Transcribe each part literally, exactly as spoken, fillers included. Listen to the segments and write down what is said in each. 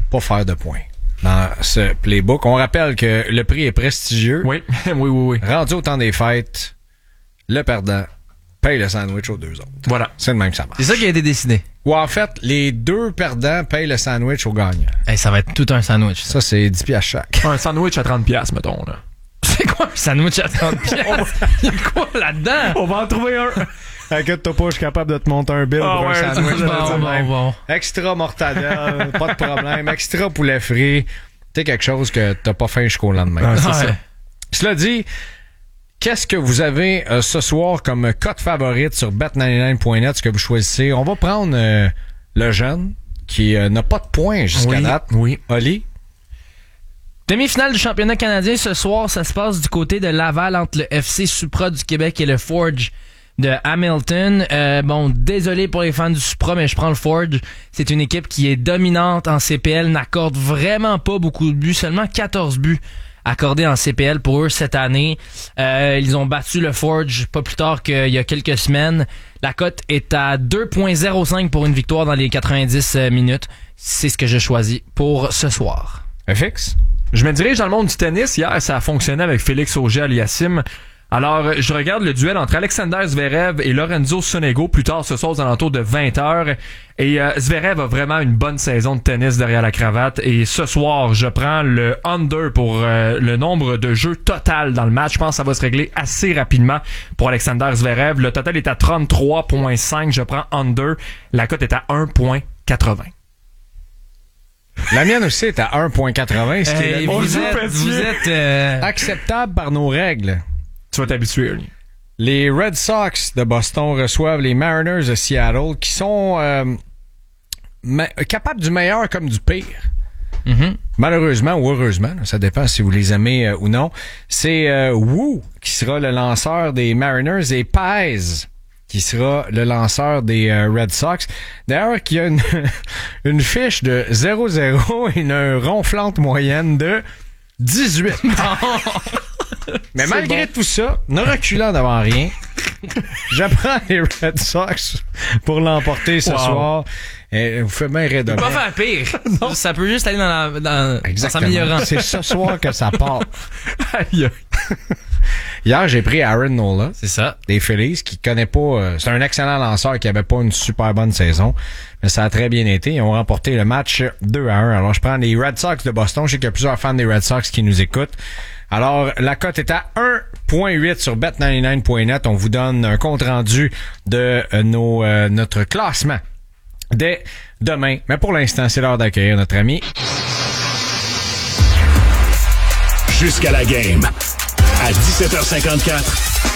pas faire de points dans ce playbook. On rappelle que le prix est prestigieux. Oui, oui, oui, oui. Rendu au temps des fêtes, le perdant paye le sandwich aux deux autres. Voilà. C'est le même que ça marche. C'est ça qui a été décidé. Ou en fait, les deux perdants payent le sandwich au gagnant. Hey, ça va être tout un sandwich. Ça, ça c'est dix piastres chaque. Un sandwich à trente piastres, mettons, là. C'est quoi un sandwich à trente piastres? Il y a quoi là-dedans? On va en trouver un. Inquiète-toi pas, je suis capable de te monter un bill oh, pour ouais, un sandwich. Bon, bon, bon. Extra mortadelle, pas de problème. Extra poulet frit. C'est quelque chose que t'as pas faim jusqu'au lendemain. Ah, c'est Ouais. ça. Cela dit, qu'est-ce que vous avez euh, ce soir comme cote favorite sur bet quatre-vingt-dix-neuf point net, ce que vous choisissez? On va prendre euh, le jeune qui euh, n'a pas de points jusqu'à Oui, date. oui. Oli? Demi-finale du championnat canadien ce soir, ça se passe du côté de Laval entre le F C Supra du Québec et le Forge de Hamilton. Euh, bon, désolé pour les fans du Supra, mais je prends le Forge. C'est une équipe qui est dominante en C P L, n'accorde vraiment pas beaucoup de buts, seulement quatorze buts accordés en C P L pour eux cette année. Euh, ils ont battu le Forge pas plus tard qu'il y a quelques semaines. La cote est à deux virgule zéro cinq pour une victoire dans les quatre-vingt-dix minutes. C'est ce que j'ai choisi pour ce soir. F X? Je me dirige dans le monde du tennis. Hier, ça a fonctionné avec Félix Auger-Aliassime. Alors, je regarde le duel entre Alexander Zverev et Lorenzo Sonego plus tard ce soir aux alentours de vingt heures. Et euh, Zverev a vraiment une bonne saison de tennis derrière la cravate. Et ce soir, je prends le under pour euh, le nombre de jeux total dans le match. Je pense que ça va se régler assez rapidement pour Alexander Zverev. Le total est à trente-trois virgule cinq. Je prends under. La cote est à un virgule quatre-vingts. La mienne aussi est à un virgule quatre-vingts, ce qui Hey, est vous, joue êtes, petit. vous êtes... euh, acceptable par nos règles. Tu vas t'habituer, Oli. Les Red Sox de Boston reçoivent les Mariners de Seattle, qui sont euh, ma- capables du meilleur comme du pire. mm-hmm. Malheureusement ou heureusement, là, ça dépend si vous les aimez euh, ou non. C'est euh, Wu qui sera le lanceur des Mariners et Paez qui sera le lanceur des euh, Red Sox. D'ailleurs, qui a une, une fiche de zéro zéro et une ronflante moyenne de dix-huit. Mais C'est malgré bon. tout ça, ne reculant devant rien, j'apprends les Red Sox pour l'emporter ce Wow. soir. Et vous faites bien raider. Pas faire pire. Ça peut juste aller dans la, dans, en s'améliorant. C'est ce soir que ça part. Aïe, aïe. Hier, j'ai pris Aaron Nola C'est ça. des Phillies, qui connaît pas... euh, c'est un excellent lanceur qui avait pas une super bonne saison, mais ça a très bien été. Ils ont remporté le match deux à un. Alors, je prends les Red Sox de Boston. Je sais qu'il y a plusieurs fans des Red Sox qui nous écoutent. Alors, la cote est à un virgule huit sur bet quatre-vingt-dix-neuf point net. On vous donne un compte-rendu de euh, nos euh, notre classement dès demain. Mais pour l'instant, c'est l'heure d'accueillir notre ami. Jusqu'à la game. À dix-sept heures cinquante-quatre.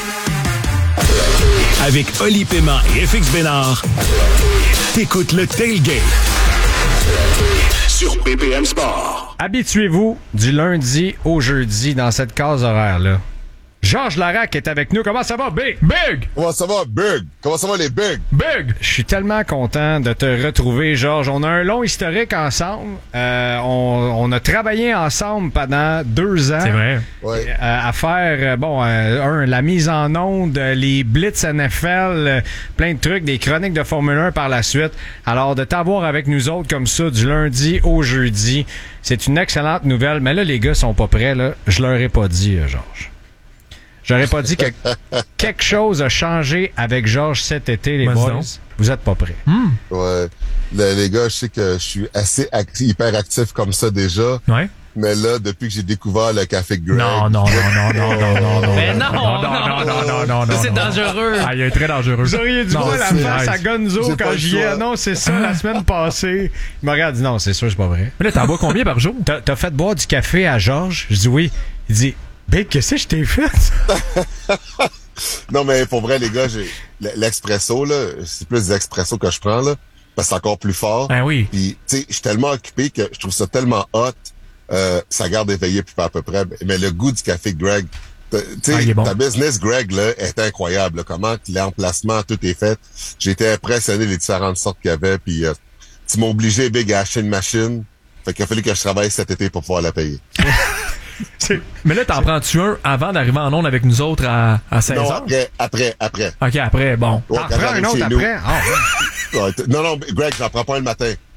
Avec Oli Paiement et F X Bénard. T'écoutes le Tailgate. Sur B P M Sport. Habituez-vous du lundi au jeudi dans cette case horaire-là. Georges Larac est avec nous. Comment ça va, Big? Big! Comment ça va, Big? Comment ça va, les Big? Big! Je suis tellement content de te retrouver, Georges. On a un long historique ensemble. Euh, on, on a travaillé ensemble pendant deux ans. C'est vrai. Ouais. Euh, à faire, euh, bon, euh, un, la mise en onde, euh, les Blitz N F L, euh, plein de trucs, des chroniques de Formule un par la suite. Alors, de t'avoir avec nous autres comme ça, du lundi au jeudi, c'est une excellente nouvelle. Mais là, les gars sont pas prêts, là. Je leur ai pas dit, euh, Georges. J'aurais pas dit que quelque chose a changé avec Georges cet été, les Vas-y boys. donc. Vous êtes pas prêts. Ouais. Les, les gars, je sais que je suis assez actif, hyper actif comme ça déjà. Ouais. Mais là, depuis que j'ai découvert le Café Greg... Non, non, non, non, non, non, non, non. Mais non, non, non, non, non, non, non, non. C'est non. dangereux. Ah, il est très dangereux. Vous auriez dû Non, voir la c'est face nice. à Gonzo J'ai quand pas le j'y ai choix. annoncé ça la semaine passée. Il m'a regardé, dit non, c'est sûr, c'est pas vrai. Mais là, t'en bois combien par jour? T'as, t'as fait boire du café à Georges? Je dis oui. Il dit, Big, qu'est-ce que je t'ai fait? Non, mais pour vrai, les gars, j'ai l'expresso, là, c'est plus des expressos que je prends, là, parce que c'est encore plus fort. Ben oui. Puis, tu sais, je suis tellement occupé que je trouve ça tellement hot, euh, ça garde éveillé puis pas à peu près. Mais le goût du Café Greg, tu sais, Ah, il est bon. ta business, Greg, là, est incroyable, là. Comment l'emplacement, tout est fait. J'ai été impressionné des différentes sortes qu'il y avait, puis euh, tu m'as obligé, Big, à acheter une machine. Fait qu'il a fallu que je travaille cet été pour pouvoir la payer. Mais là, t'en prends-tu un avant d'arriver en onde avec nous autres à, à seize Non, heures? après, après, après. OK, après, bon. Ouais, T'en quand prends j'arrive un autre chez nous. après? Ah, ouais. Ouais, t- non, non, Greg, j'en prends pas un le matin.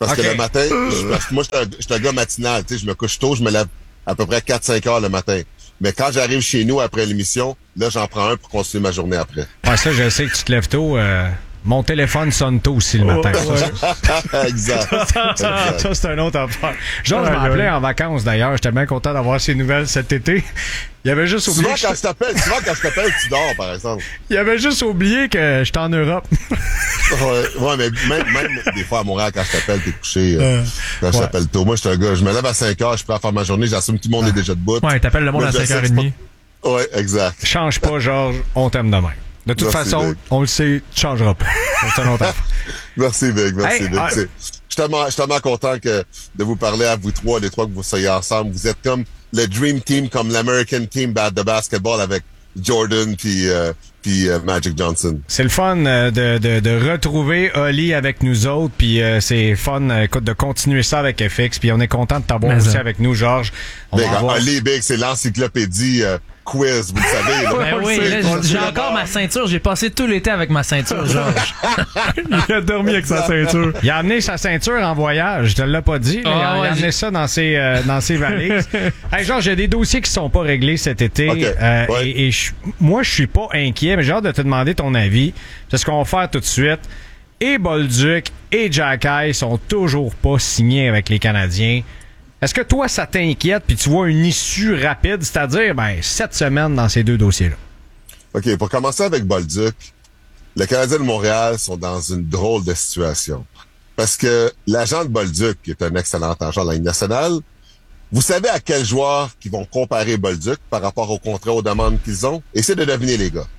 Parce okay. que le matin, je, parce que moi, je suis un gars matinal. Tu sais, je me couche tôt, je me lève à peu près quatre cinq heures le matin. Mais quand j'arrive chez nous après l'émission, là, j'en prends un pour continuer ma journée après. Ouais, ça, je sais que tu te lèves tôt. Euh, mon téléphone sonne tôt aussi le matin. Oh, ouais. Exact. ça, exact. ça, c'est un autre affaire. Georges Ouais, m'appelait ouais. en vacances, d'ailleurs. J'étais bien content d'avoir ses nouvelles cet été. Il avait juste oublié. Souvent, que quand je... je t'appelle, souvent, quand je t'appelle, tu dors, par exemple. Il avait juste oublié que j'étais en Europe. ouais, ouais, mais même, même des fois à Montréal, quand je t'appelle, t'es couché. Euh, Euh, quand je ouais. t'appelle tôt. Moi, je suis un gars, je me lève à cinq heures, je suis prêt à faire ma journée, j'assume que tout le monde est déjà debout. Ouais, t'appelles le monde Mais à je cinq sais heures que trente. c'est pas- Ouais, exact. Change pas, Georges. On t'aime demain. De toute Merci, façon, Vic. on le sait, tu changeras pas. C'est un autre affaire. Merci, Vic. Merci, Hey, Vic. ah, C'est- Je suis tellement, je suis tellement content que, de vous parler à vous trois, les trois que vous soyez ensemble. Vous êtes comme le Dream Team, comme l'American Team de basketball avec Jordan puis euh, puis euh, Magic Johnson. C'est le fun euh, de, de, de retrouver Oli avec nous autres, puis euh, c'est fun euh, écoute, de continuer ça avec F X, puis on est content de t'avoir Mais aussi ça. avec nous, Georges. On Big, va avoir... Oli, Big, c'est l'encyclopédie euh, quiz, vous le savez. Là. Ben oui, C'est- là, on le j'ai sait encore d'abord. ma ceinture. J'ai passé tout l'été avec ma ceinture, Georges. Il a dormi avec sa ceinture. Il a amené sa ceinture en voyage, je te l'ai pas dit, mais Ah, il a ouais, amené j'ai- ça dans ses, euh, dans ses valises. Hey, Georges, j'ai des dossiers qui sont pas réglés cet été. Ok, euh, ouais. Et, et je- moi, je suis pas inquiet, mais j'ai hâte de te demander ton avis. C'est ce qu'on va faire tout de suite. Et Bolduc et Jack Eye sont toujours pas signés avec les Canadiens. Est-ce que toi, ça t'inquiète, puis tu vois une issue rapide, c'est-à-dire ben, sept semaines dans ces deux dossiers-là? OK, pour commencer avec Bolduc, les Canadiens de Montréal sont dans une drôle de situation. Parce que l'agent de Bolduc, qui est un excellent agent de la Ligue nationale, vous savez à quel joueur qu'ils vont comparer Bolduc par rapport au contrat, aux demandes qu'ils ont? Essayez de deviner, les gars.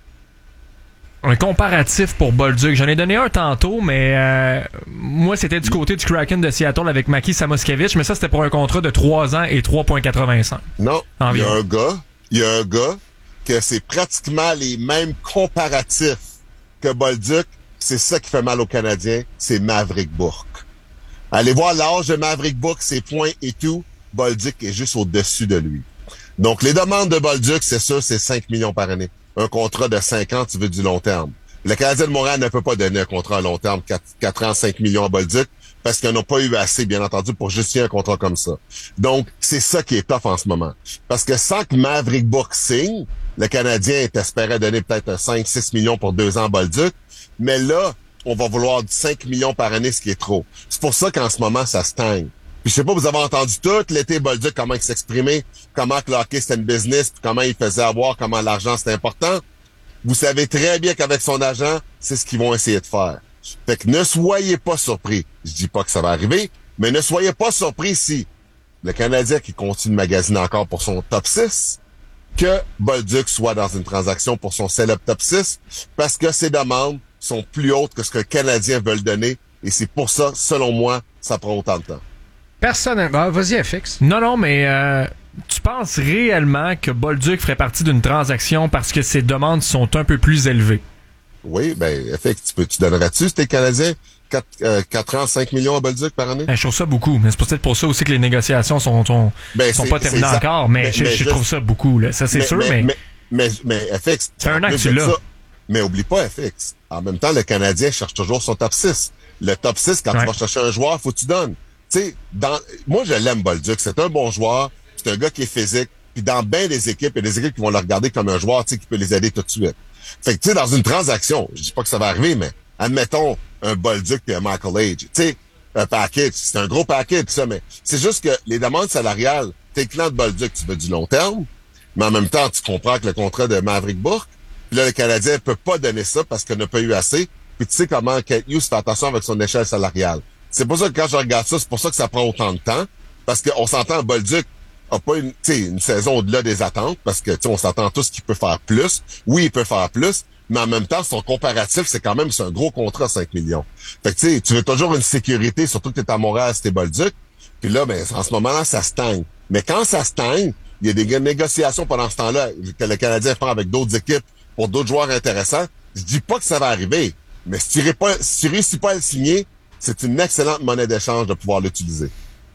Un comparatif pour Bolduc. J'en ai donné un tantôt, mais euh, moi, c'était du côté du Kraken de Seattle avec Maki Samoskevich, mais ça, c'était pour un contrat de trois ans et trois virgule quatre-vingt-cinq. Non, il y a Environ. un gars, il y a un gars que c'est pratiquement les mêmes comparatifs que Bolduc. C'est ça qui fait mal aux Canadiens, c'est Maverick Bourque. Allez voir l'âge de Maverick Bourque, ses points et tout. Bolduc est juste au-dessus de lui. Donc, les demandes de Bolduc, c'est sûr, c'est cinq millions par année. Un contrat de cinq ans, tu veux du long terme. Le Canadien de Montréal ne peut pas donner un contrat à long terme, quatre ans, cinq millions à Bolduc, parce qu'ils n'ont pas eu assez, bien entendu, pour justifier un contrat comme ça. Donc, c'est ça qui est tough en ce moment. Parce que sans que Maverick Bourque signe, le Canadien espérait donner peut-être cinq six millions pour deux ans à Bolduc, mais là, on va vouloir cinq millions par année, ce qui est trop. C'est pour ça qu'en ce moment, ça stagne. Puis je sais pas, vous avez entendu tout l'été Bolduc, comment il s'exprimait, comment que le hockey c'était une business, puis comment il faisait avoir, comment l'argent c'était important. Vous savez très bien qu'avec son agent, c'est ce qu'ils vont essayer de faire. Fait que ne soyez pas surpris. Je dis pas que ça va arriver, mais ne soyez pas surpris si le Canadien qui continue de magasiner encore pour son top six, que Bolduc soit dans une transaction pour son célèbre top six, parce que ses demandes sont plus hautes que ce que le Canadien veut le donner, et c'est pour ça, selon moi, ça prend autant de temps. Personnellement, ah, vas-y, F X. Non, non, mais euh, tu penses réellement que Bolduc ferait partie d'une transaction parce que ses demandes sont un peu plus élevées? Oui, ben, effectivement, tu, peux, tu donnerais-tu, si t'es Canadien, quatre ans, cinq millions à Bolduc par année? Ben, je trouve ça beaucoup, mais c'est peut-être pour ça aussi que les négociations sont, sont, Ben, sont c'est- pas terminées c'est ça. encore, mais, Mais- je, mais je je- trouve ça beaucoup, là. Ça, c'est sûr, mais... Mais, mais, mais, F X, C'est un en an que plus tu de l'as. ça, mais oublie pas, F X. En même temps, le Canadien cherche toujours son top six. Le top six, quand Ouais. tu vas chercher un joueur, faut que tu donnes. Tu sais, dans, moi, je l'aime, Bolduc. C'est un bon joueur. C'est un gars qui est physique. Puis dans bien des équipes, il y a des équipes qui vont le regarder comme un joueur, tu sais, qui peut les aider tout de suite. Fait que, tu sais, dans une transaction, je dis pas que ça va arriver, mais admettons un Bolduc et un Michael Age. Tu sais, un package. C'est un gros package, ça, mais c'est juste que les demandes salariales, t'es client de Bolduc, tu veux du long terme, mais en même temps, tu comprends que le contrat de Maverick Bourque, puis là, le Canadien peut pas donner ça parce qu'il n'a pas eu assez. Puis tu sais comment Kent Hughes fait attention avec son échelle salariale. C'est pour ça que quand je regarde ça, c'est pour ça que ça prend autant de temps. Parce qu'on s'entend, Bolduc a pas une, une saison au-delà des attentes, parce que on s'entend tous qu'il peut faire plus. Oui, il peut faire plus, mais en même temps, son comparatif, c'est quand même c'est un gros contrat, cinq millions. Fait que tu sais, tu veux toujours une sécurité, surtout que tu es à Montréal, c'était Bolduc. Puis là, ben, en ce moment-là, ça stagne. Mais quand ça stagne, il y a des négociations pendant ce temps-là que le Canadien fait avec d'autres équipes pour d'autres joueurs intéressants. Je dis pas que ça va arriver, mais si tu réussis pas, si tu réussis pas à le signer, c'est une excellente monnaie d'échange de pouvoir l'utiliser.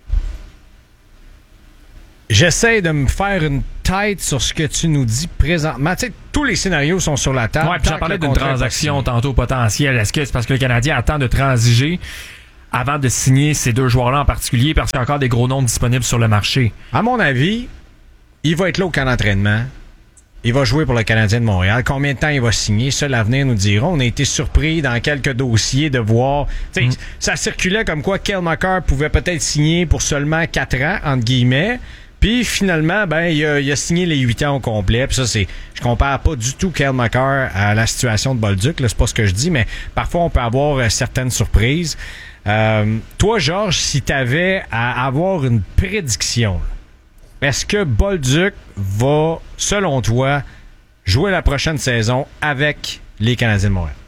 J'essaie de me faire une tête sur ce que tu nous dis présentement. Tu sais, tous les scénarios sont sur la table. Ouais, puis j'en Tant que parlais le d'une contrat est transaction pas signé. tantôt potentielle. Est-ce que c'est parce que le Canadien attend de transiger? avant de signer ces deux joueurs-là en particulier parce qu'il y a encore des gros noms disponibles sur le marché? À mon avis, il va être là au camp d'entraînement. Il va jouer pour le Canadien de Montréal. Combien de temps il va signer? Ça, l'avenir nous dira. On a été surpris dans quelques dossiers de voir... Mm. Ça circulait comme quoi Cale Makar pouvait peut-être signer pour seulement quatre ans, entre guillemets. Puis finalement, ben il a, il a signé les huit ans au complet. Puis ça, c'est... Je compare pas du tout Cale Makar à la situation de Bolduc. Là, c'est pas ce que je dis, mais parfois, on peut avoir euh, certaines surprises. Euh, toi, Georges, si tu avais à avoir une prédiction... Est-ce que Bolduc va, selon toi, jouer la prochaine saison avec les Canadiens de Montréal?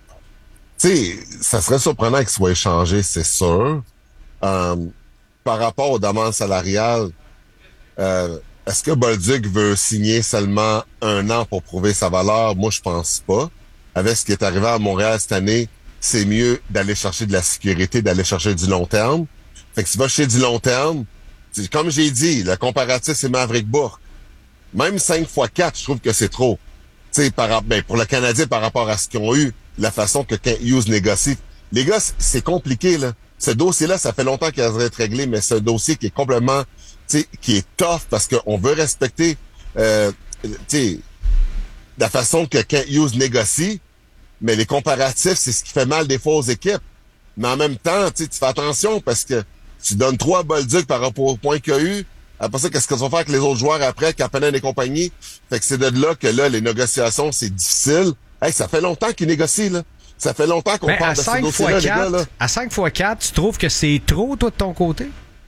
Tu sais, ça serait surprenant qu'il soit échangé, c'est sûr. Euh, par rapport aux demandes salariales, euh, est-ce que Bolduc veut signer seulement un an pour prouver sa valeur? Moi, je pense pas. Avec ce qui est arrivé à Montréal cette année, c'est mieux d'aller chercher de la sécurité, d'aller chercher du long terme. Fait que si tu vas chercher du long terme, comme j'ai dit, le comparatif, c'est Maverick Bourque. Même cinq fois quatre, je trouve que c'est trop. Tu sais, par, ben, pour le Canadien, par rapport à ce qu'ils ont eu, la façon que Kent Hughes négocie. Les gars, c'est compliqué, là. Ce dossier-là, ça fait longtemps qu'il devrait être réglé, mais c'est un dossier qui est complètement, tu sais, qui est tough parce qu'on veut respecter, euh, tu sais, la façon que Kent Hughes négocie, mais les comparatifs, c'est ce qui fait mal des fois aux équipes. Mais en même temps, tu sais, tu fais attention parce que tu donnes trois Bolduc par rapport au point qu'il y a eu. Après ça, qu'est-ce qu'ils vont faire avec les autres joueurs après, Kapanen et compagnie? Fait que c'est de là que là, les négociations, c'est difficile. Hey, ça fait longtemps qu'ils négocient, là. Ça fait longtemps qu'on Mais parle de ces dossiers-là, les gars, là. À cinq fois quatre, tu trouves que c'est trop, toi, de ton côté?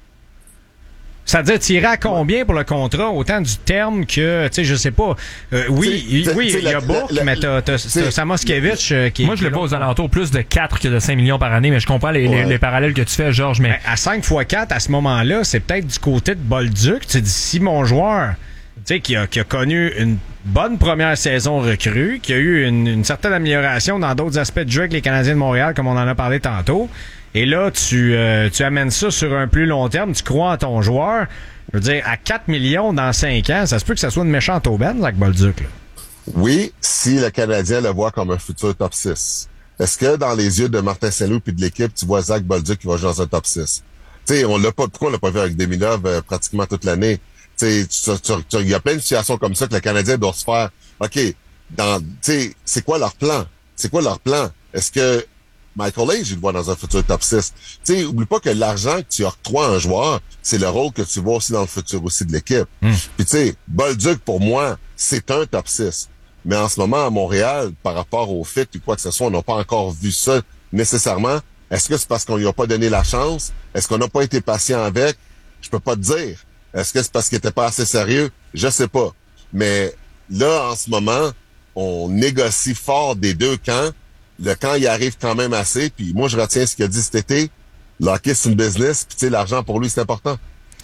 C'est-à-dire, tu irais à combien pour le contrat, autant du terme que, tu sais, je sais pas. Euh, oui, il, oui, il y a Bourque, mais t'as, t'as, t'as Samoskevich euh, qui est... Moi, je le vois aux alentours plus de quatre que de cinq millions par année, mais je comprends les, ouais. les, les parallèles que tu fais, Georges. Mais... mais à cinq fois quatre, à ce moment-là, c'est peut-être du côté de Bolduc. Tu dis, si mon joueur, tu sais, qui a, qui a connu une bonne première saison recrue, qui a eu une, une certaine amélioration dans d'autres aspects de jeu avec les Canadiens de Montréal, comme on en a parlé tantôt, et là, tu, euh, tu amènes ça sur un plus long terme, tu crois en ton joueur. Je veux dire, à quatre millions dans cinq ans, ça se peut que ça soit une méchante aubaine, Zach Bolduc, là. Oui, si le Canadien le voit comme un futur top six. Est-ce que dans les yeux de Martin Saint-Louis puis de l'équipe, tu vois Zach Bolduc qui va jouer dans un top six? Tu sais, on l'a pas, pourquoi on l'a pas vu avec Demidov euh, pratiquement toute l'année? Tu sais, il y a plein de situations comme ça que le Canadien doit se faire. OK, dans, tu sais, c'est quoi leur plan? C'est quoi leur plan? Est-ce que Michael Age, il le voit dans un futur top six. Tu sais, oublie pas que l'argent que tu octroies à un joueur, c'est le rôle que tu vois aussi dans le futur aussi de l'équipe. Mm. Puis tu sais, Bolduc, pour moi, c'est un top six. Mais en ce moment, à Montréal, par rapport au fit ou quoi que ce soit, on n'a pas encore vu ça nécessairement. Est-ce que c'est parce qu'on lui a pas donné la chance? Est-ce qu'on n'a pas été patient avec? Je peux pas te dire. Est-ce que c'est parce qu'il était pas assez sérieux? Je sais pas. Mais là, en ce moment, on négocie fort des deux camps. Le camp, il arrive quand même assez. Puis moi, je retiens ce qu'il a dit cet été. Le hockey, c'est une business. Puis tu sais, l'argent, pour lui, c'est important.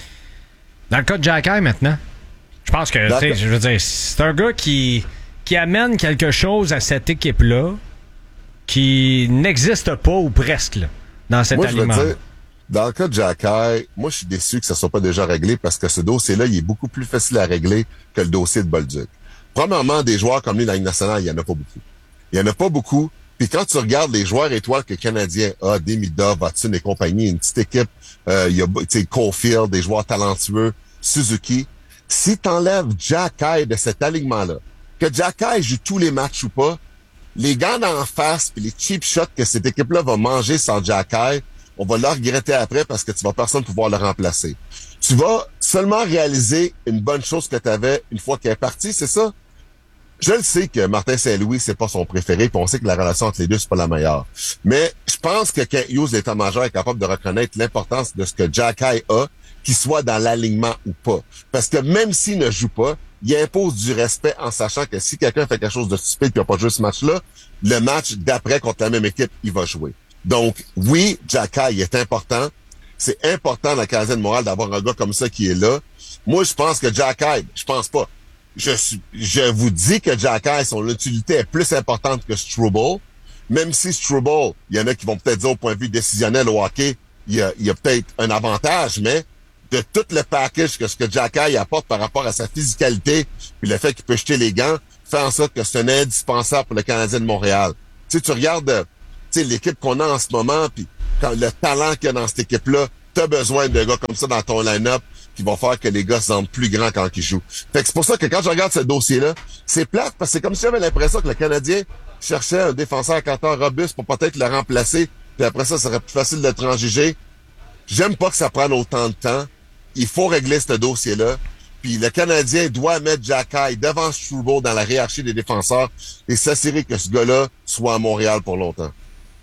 Dans le cas de Jacky, maintenant, je pense que, tu sais, je veux dire, c'est un gars qui, qui amène quelque chose à cette équipe-là qui n'existe pas ou presque, là, dans cet moi, aliment. Je veux dire, dans le cas de Jacky, moi, je suis déçu que ça soit pas déjà réglé parce que ce dossier-là, il est beaucoup plus facile à régler que le dossier de Bolduc. Premièrement, des joueurs comme lui dans la Ligue nationale, il y en a pas beaucoup. Il y en a pas beaucoup. Puis quand tu regardes les joueurs étoiles que le Canadien a, Demidov, Watson et compagnie, une petite équipe, euh, il y a, tu sais, Caulfield, des joueurs talentueux, Suzuki. Si t'enlèves Jacky de cet alignement-là, que Jacky joue tous les matchs ou pas, les gars d'en face puis les cheap shots que cette équipe-là va manger sans Jacky, on va le regretter après parce que tu vas personne pouvoir le remplacer. Tu vas seulement réaliser une bonne chose que tu avais une fois qu'il est parti, c'est ça? Je le sais que Martin Saint-Louis, c'est pas son préféré, puis on sait que la relation entre les deux, c'est pas la meilleure. Mais je pense que Kent Hughes, l'état-major, est capable de reconnaître l'importance de ce que Jacky a, qu'il soit dans l'alignement ou pas. Parce que même s'il ne joue pas, il impose du respect en sachant que si quelqu'un fait quelque chose de stupide et qu'il n'a pas joué ce match-là, le match d'après contre la même équipe, il va jouer. Donc, oui, Jacky est important. C'est important dans la Canadien de Montréal d'avoir un gars comme ça qui est là. Moi, je pense que Jacky, je pense pas. Je suis, je vous dis que Jacky, son utilité est plus importante que Struble. Même si Struble, il y en a qui vont peut-être dire au point de vue décisionnel au hockey, il y a, il y a peut-être un avantage, mais de tout le package que ce que Jacky apporte par rapport à sa physicalité, puis le fait qu'il peut jeter les gants, fait en sorte que c'est un indispensable pour le Canadien de Montréal. Tu sais, tu regardes, tu sais, l'équipe qu'on a en ce moment, puis quand le talent qu'il y a dans cette équipe-là, t'as besoin de gars comme ça dans ton line-up qui vont faire que les gars se sentent plus grands quand ils jouent. Fait que c'est pour ça que quand je regarde ce dossier-là, c'est plate parce que c'est comme si j'avais l'impression que le Canadien cherchait un défenseur à quatre heures robuste pour peut-être le remplacer, puis après ça, ça serait plus facile de transiger. J'aime pas que ça prenne autant de temps. Il faut régler ce dossier-là. Puis le Canadien doit mettre Xhekaj devant Struble dans la hiérarchie des défenseurs et s'assurer que ce gars-là soit à Montréal pour longtemps.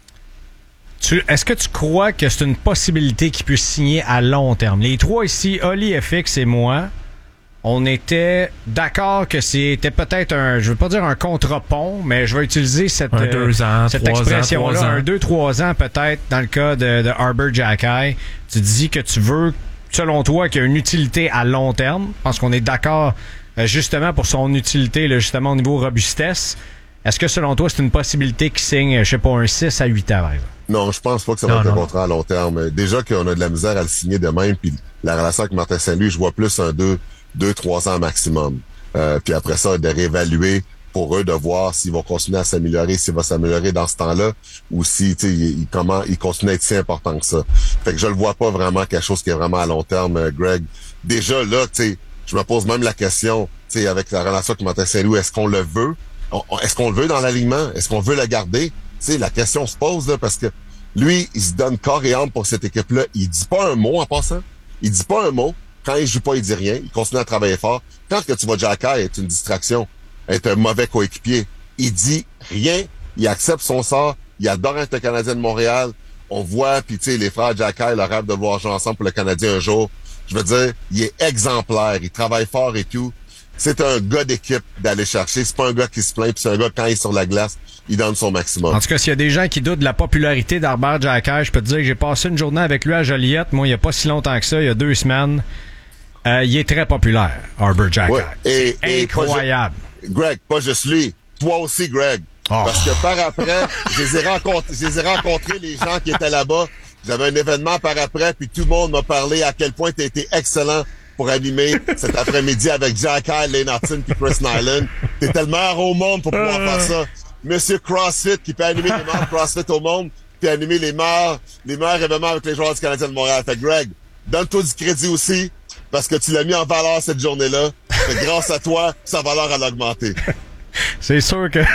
Tu, est-ce que tu crois que c'est une possibilité qu'il puisse signer à long terme? Les trois ici, Oli, F X et moi, on était d'accord que c'était peut-être un, je veux pas dire un contre-pont, mais je vais utiliser cette, un deux ans, euh, cette trois expression-là, ans, trois ans. un deux, trois ans peut-être dans le cas de, de Arber Xhekaj. Tu dis que tu veux, selon toi, qu'il y a une utilité à long terme. Je pense qu'on est d'accord euh, justement pour son utilité, là, justement au niveau robustesse. Est-ce que selon toi, c'est une possibilité qu'il signe, je sais pas, un six à huit ans, par exemple? Non, je pense pas que ça va non, être un non. contrat à long terme. Déjà qu'on a de la misère à le signer de même, puis la relation avec Martin Saint-Louis, je vois plus un deux, deux, trois ans maximum. Euh, puis après ça, de réévaluer pour eux, de voir s'ils vont continuer à s'améliorer, s'il va s'améliorer dans ce temps-là, ou si, tu sais, il, il, comment, il continue à être si important que ça. Fait que je le vois pas vraiment quelque chose qui est vraiment à long terme, euh, Greg. Déjà, là, tu sais, je me pose même la question, tu sais, avec la relation avec Martin Saint-Louis, est-ce qu'on le veut? On, on, est-ce qu'on le veut dans l'alignement? Est-ce qu'on veut le garder? Tu sais, la question se pose, là, parce que lui, il se donne corps et âme pour cette équipe-là. Il dit pas un mot en passant. Il dit pas un mot. Quand il joue pas, il dit rien. Il continue à travailler fort. Quand que tu vois Xhekaj être une distraction, être un mauvais coéquipier, il dit rien. Il accepte son sort. Il adore être le Canadien de Montréal. On voit, puis tu sais, les frères Xhekaj, le rêve de voir jouer ensemble pour le Canadien un jour. Je veux dire, il est exemplaire. Il travaille fort et tout. C'est un gars d'équipe d'aller chercher. C'est pas un gars qui se plaint, puis c'est un gars, quand il est sur la glace, il donne son maximum. En tout cas, s'il y a des gens qui doutent de la popularité d'Arber Xhekaj, je peux te dire que j'ai passé une journée avec lui à Joliette, moi, il y a pas si longtemps que ça, il y a deux semaines. Euh, il est très populaire, Arber Xhekaj. Ouais. Et, C'est et incroyable. Pas ju- Greg, pas juste lui. Toi aussi, Greg. Oh. Parce que par après, je les ai rencontrés, je les ai rencontrés, les gens qui étaient là-bas. J'avais un événement par après, puis tout le monde m'a parlé à quel point tu as été excellent pour animer cet après-midi avec Xhekaj, Lane Martin puis Chris Nyland. T'étais le meilleur au monde pour pouvoir faire ça. Monsieur CrossFit qui peut animer les meilleurs CrossFit au monde, puis animer les meilleurs, les meilleurs événements avec les joueurs du Canadien de Montréal. Fait que Greg, donne-toi du crédit aussi, parce que tu l'as mis en valeur cette journée-là. Fait que grâce à toi, sa valeur elle a augmenté. C'est sûr que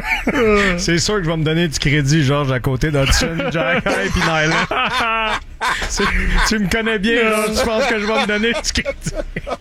c'est sûr que je vais me donner du crédit, Georges, à côté d'Hudson, Xhekaj puis Nyland. C'est- Tu me connais bien, Georges. Je pense que je vais me donner du crédit.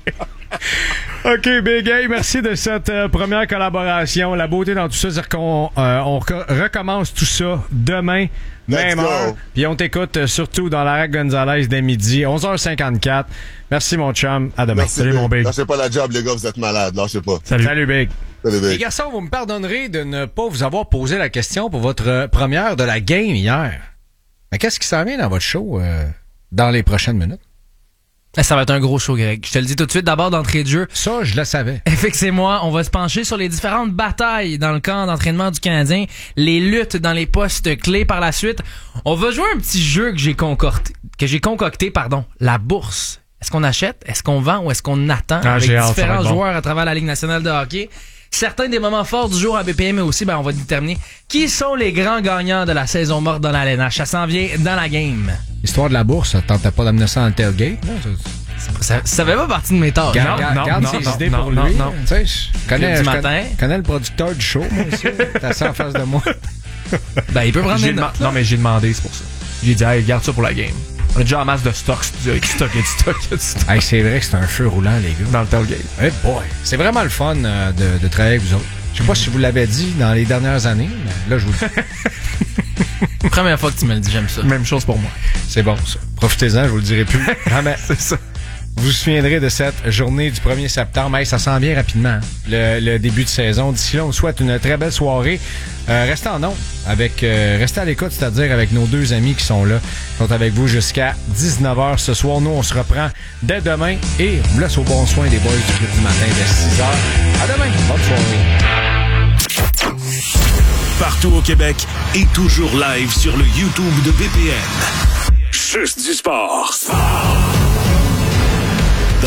OK, Big Hey, merci de cette euh, première collaboration. La beauté dans tout ça, c'est qu'on euh, on reco- recommence tout ça demain, même go. heure. Puis on t'écoute euh, surtout dans la Rack Gonzalez dès midi, onze heures cinquante-quatre. Merci, mon chum. À demain. Merci, Salut, mon Big. Lâchez pas la job, les gars, vous êtes malades. Lâchez pas. Salut. Salut, Big. Salut, Les Big. garçons, vous me pardonnerez de ne pas vous avoir posé la question pour votre euh, première de la game hier. Mais qu'est-ce qui s'en vient dans votre show euh, dans les prochaines minutes? Ça va être un gros show, Greg. Je te le dis tout de suite, d'abord d'entrée de jeu. Ça, je le savais. F X et moi, on va se pencher sur les différentes batailles dans le camp d'entraînement du Canadien, les luttes dans les postes clés par la suite. On va jouer un petit jeu que j'ai concocté, que j'ai concocté, pardon, la bourse. Est-ce qu'on achète, est-ce qu'on vend ou est-ce qu'on attend Ah, avec j'ai hâte, ça va différents être bon. joueurs à travers la Ligue nationale de hockey? Certains des moments forts du jour à B P M, mais aussi, ben, on va déterminer qui sont les grands gagnants de la saison morte dans la L N H. Ça s'en vient dans la game. Histoire de la bourse, ça tentait pas d'amener ça dans le tailgate? Non, ça- Ça, ça fait pas partie de mes tâches. Garde, non, garde, non, garde non, ses non, idées non, pour non, lui. non. Tu sais, je connais, Du je matin. connais, connais le producteur du show, moi aussi. T'es assis en face de moi. Ben, il peut prendre J'ai des deman- notes. là. non, mais j'ai demandé, c'est pour ça. J'ai dit, hey, garde ça pour la game. On a déjà en masse de stocks. Il y a du stock, il y a du stock, il y a du stock. Hey, c'est vrai que c'est un feu roulant, les gars. Dans le tailgate. Hey boy, c'est vraiment le fun euh, de, de travailler avec vous autres. Je sais pas si je vous l'avais dit dans les dernières années, mais là, je vous le dis. Première fois que tu me le dis, j'aime ça. Même chose pour moi. C'est bon, ça. Profitez-en, je vous le dirai plus. Jamais. C'est ça. Vous vous souviendrez de cette journée du premier septembre. Hey, ça s'en vient rapidement, hein, le, le début de saison. D'ici là, on vous souhaite une très belle soirée. Euh, restez en ondes, avec, euh, restez à l'écoute, c'est-à-dire avec nos deux amis qui sont là. Ils sont avec vous jusqu'à dix-neuf heures ce soir. Nous, on se reprend dès demain et on vous laisse au bon soin des boys du club du matin dès six heures. À demain. Bonne soirée. Partout au Québec et toujours live sur le YouTube de B P M. Juste du sport. Dans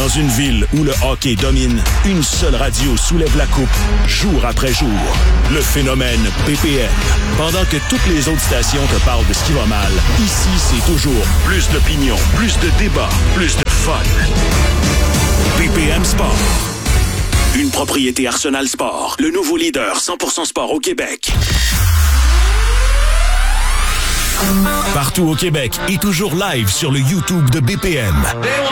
Dans une ville où le hockey domine, une seule radio soulève la coupe, jour après jour. Le phénomène B P M. Pendant que toutes les autres stations te parlent de ce qui va mal, ici, c'est toujours plus d'opinion, plus de débats, plus de fun. B P M Sport. Une propriété Arsenal Sport, le nouveau leader cent pour cent sport au Québec. Partout au Québec et toujours live sur le YouTube de B P M.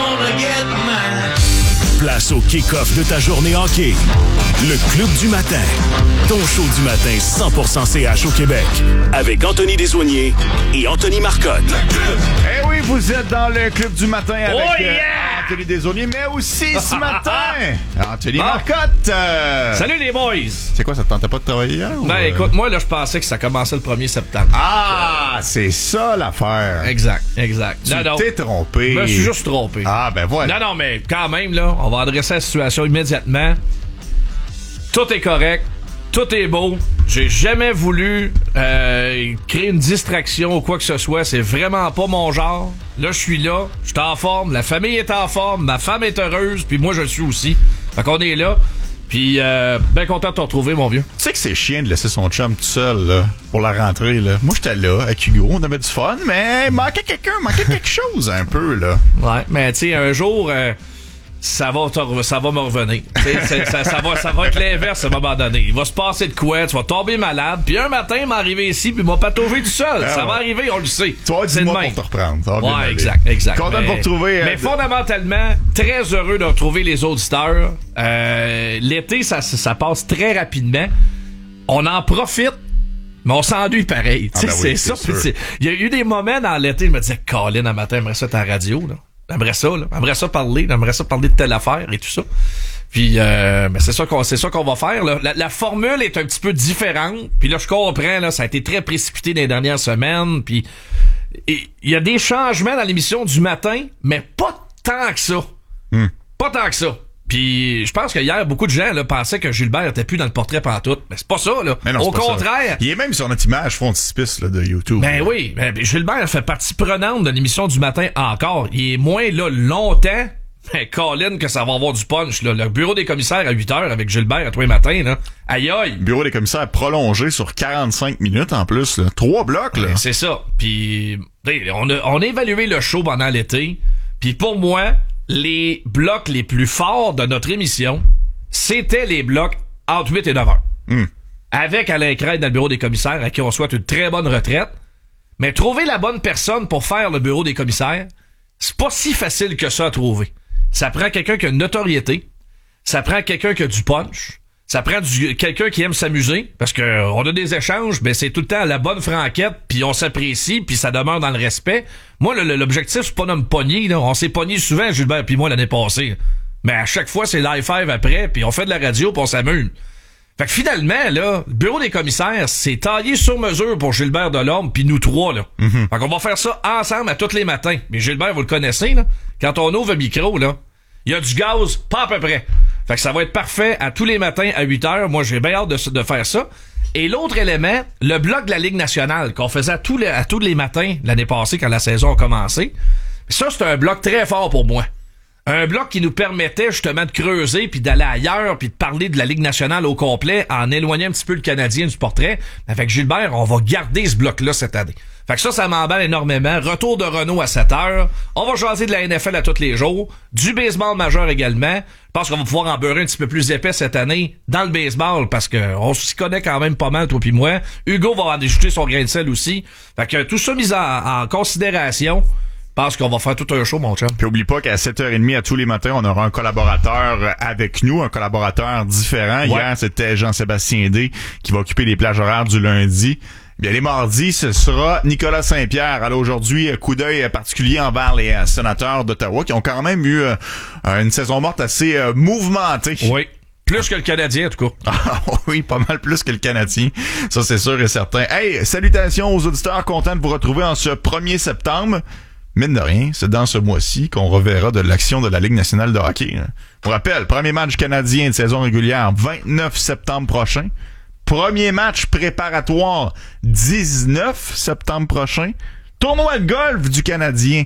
Place au kick-off de ta journée hockey. Le Club du matin. Ton show du matin cent pour cent C H au Québec. Avec Anthony Desaulniers et Anthony Marcotte. Eh oui, vous êtes dans le Club du matin avec Oh yeah! euh, Anthony Desaulniers, mais aussi ce matin, Anthony Marcotte. euh, Salut les boys! C'est quoi, ça te tentait pas de travailler hier? ou, Ben euh? écoute, moi là je pensais que ça commençait le premier septembre. Ah, c'est ça l'affaire. Exact, exact. Tu Non, non. t'es trompé. Je me suis juste trompé. Ah, ben voilà. Non, non, mais quand même, là, on va adresser la situation immédiatement. Tout est correct. Tout est beau. J'ai jamais voulu euh, créer une distraction ou quoi que ce soit. C'est vraiment pas mon genre. Là, je suis là. Je suis en forme. La famille est en forme. Ma femme est heureuse. Puis moi, je le suis aussi. Fait qu'on est là. Puis, euh, bien content de te retrouver, mon vieux. Tu sais que c'est chiant de laisser son chum tout seul là, pour la rentrée. Là. Moi, j'étais là avec Hugo. On avait du fun, mais il manquait quelqu'un. Il manquait quelque chose un peu. Là. Ouais, mais tu sais, un jour... Euh, ça va te, ça va me revenir. C'est, ça, ça, va, ça va être l'inverse à un moment donné. Il va se passer de quoi, tu vas tomber malade, puis un matin, il m'arriver ici, puis il m'a patauger tout seul. Ah, ça ouais. va arriver, on le sait. Tu vas avoir dix mois pour te reprendre. Ça va bien ouais, aller. exact, exact. Content de vous retrouver. Mais euh, fondamentalement, très heureux de retrouver les auditeurs. Euh, l'été, ça, ça passe très rapidement. On en profite. Mais on s'ennuie pareil. Ah ben c'est oui, ça. Il y a eu des moments dans l'été, je me disais, Colin, un matin, j'aimerais ça être à la radio, là. J'aimerais ça, là. J'aimerais ça parler, j'aimerais ça parler de telle affaire et tout ça. Puis, euh, mais c'est ça qu'on, c'est ça qu'on va faire, là. La, la formule est un petit peu différente. Puis là, je comprends, là, ça a été très précipité dans les dernières semaines. Puis, il y a des changements dans l'émission du matin, mais pas tant que ça. Hmm. Pas tant que ça. Puis, je pense que hier, beaucoup de gens là, pensaient que Gilbert était plus dans le portrait pantoute. Mais c'est pas ça, là. Non, au contraire. Ça. Il est même sur notre image frontispice là, de YouTube. Ben là. oui. Ben, Gilbert fait partie prenante de l'émission du matin encore. Il est moins là longtemps. Mais Colin, que ça va avoir du punch, là. Le bureau des commissaires à huit heures avec Gilbert à tous les matins, là. Aïe aïe. Bureau des commissaires prolongé sur quarante-cinq minutes en plus, là. Trois blocs, là. Ben, c'est ça. Puis, on a, on a évalué le show pendant l'été. Puis pour moi, les blocs les plus forts de notre émission, c'était les blocs entre huit et neuf heures. Mm. Avec Alain Crête dans le bureau des commissaires, à qui on souhaite une très bonne retraite. Mais trouver la bonne personne pour faire le bureau des commissaires, c'est pas si facile que ça à trouver. Ça prend quelqu'un qui a une notoriété. Ça prend quelqu'un qui a du punch. Ça prend du, quelqu'un qui aime s'amuser. Parce que on a des échanges, mais c'est tout le temps à la bonne franquette, puis on s'apprécie, puis ça demeure dans le respect. Moi, le, l'objectif, c'est pas de me pogner. Là. On s'est pogné souvent, Gilbert puis moi, l'année passée. Mais à chaque fois, c'est live five après, puis on fait de la radio, puis on s'amuse. Fait que finalement, là, le bureau des commissaires, c'est taillé sur mesure pour Gilbert Delorme, puis nous trois, là. Mm-hmm. Fait qu'on va faire ça ensemble à tous les matins. Mais Gilbert, vous le connaissez, là. Quand on ouvre le micro, là, il y a du gaz, pas à peu près. Fait que ça va être parfait à tous les matins à huit heures. Moi, j'ai bien hâte de, de faire ça. Et l'autre élément, le bloc de la Ligue nationale, qu'on faisait à tous les, à tous les matins l'année passée quand la saison a commencé. Ça, c'est un bloc très fort pour moi. Un bloc qui nous permettait justement de creuser puis d'aller ailleurs puis de parler de la Ligue nationale au complet en éloignant un petit peu le Canadien du portrait. Avec Gilbert, on va garder ce bloc-là cette année. Fait que ça, ça m'emballe énormément. Retour de Renault à sept heures. On va jaser de la N F L à tous les jours. Du baseball majeur également. Je pense qu'on va pouvoir en beurrer un petit peu plus épais cette année dans le baseball parce que on s'y connaît quand même pas mal, toi pis moi. Hugo va en ajouter son grain de sel aussi. Fait que tout ça mis en, en considération. Je pense qu'on va faire tout un show, mon chum. Puis oublie pas qu'à sept heures trente à tous les matins, on aura un collaborateur avec nous, un collaborateur différent. Ouais. Hier, c'était Jean-Sébastien D qui va occuper les plages horaires du lundi. Bien, les mardis, ce sera Nicolas Saint-Pierre. Alors aujourd'hui, coup d'œil particulier envers les euh, sénateurs d'Ottawa qui ont quand même eu euh, une saison morte assez euh, mouvementée. Oui. Plus que le Canadien, en tout cas. Ah oui, pas mal plus que le Canadien. Ça, c'est sûr et certain. Hey, salutations aux auditeurs, content de vous retrouver en ce premier septembre. Mine de rien, c'est dans ce mois-ci qu'on reverra de l'action de la Ligue nationale de hockey. Je vous rappelle, premier match canadien de saison régulière, vingt-neuf septembre prochain. Premier match préparatoire, dix-neuf septembre prochain. Tournoi de golf du Canadien,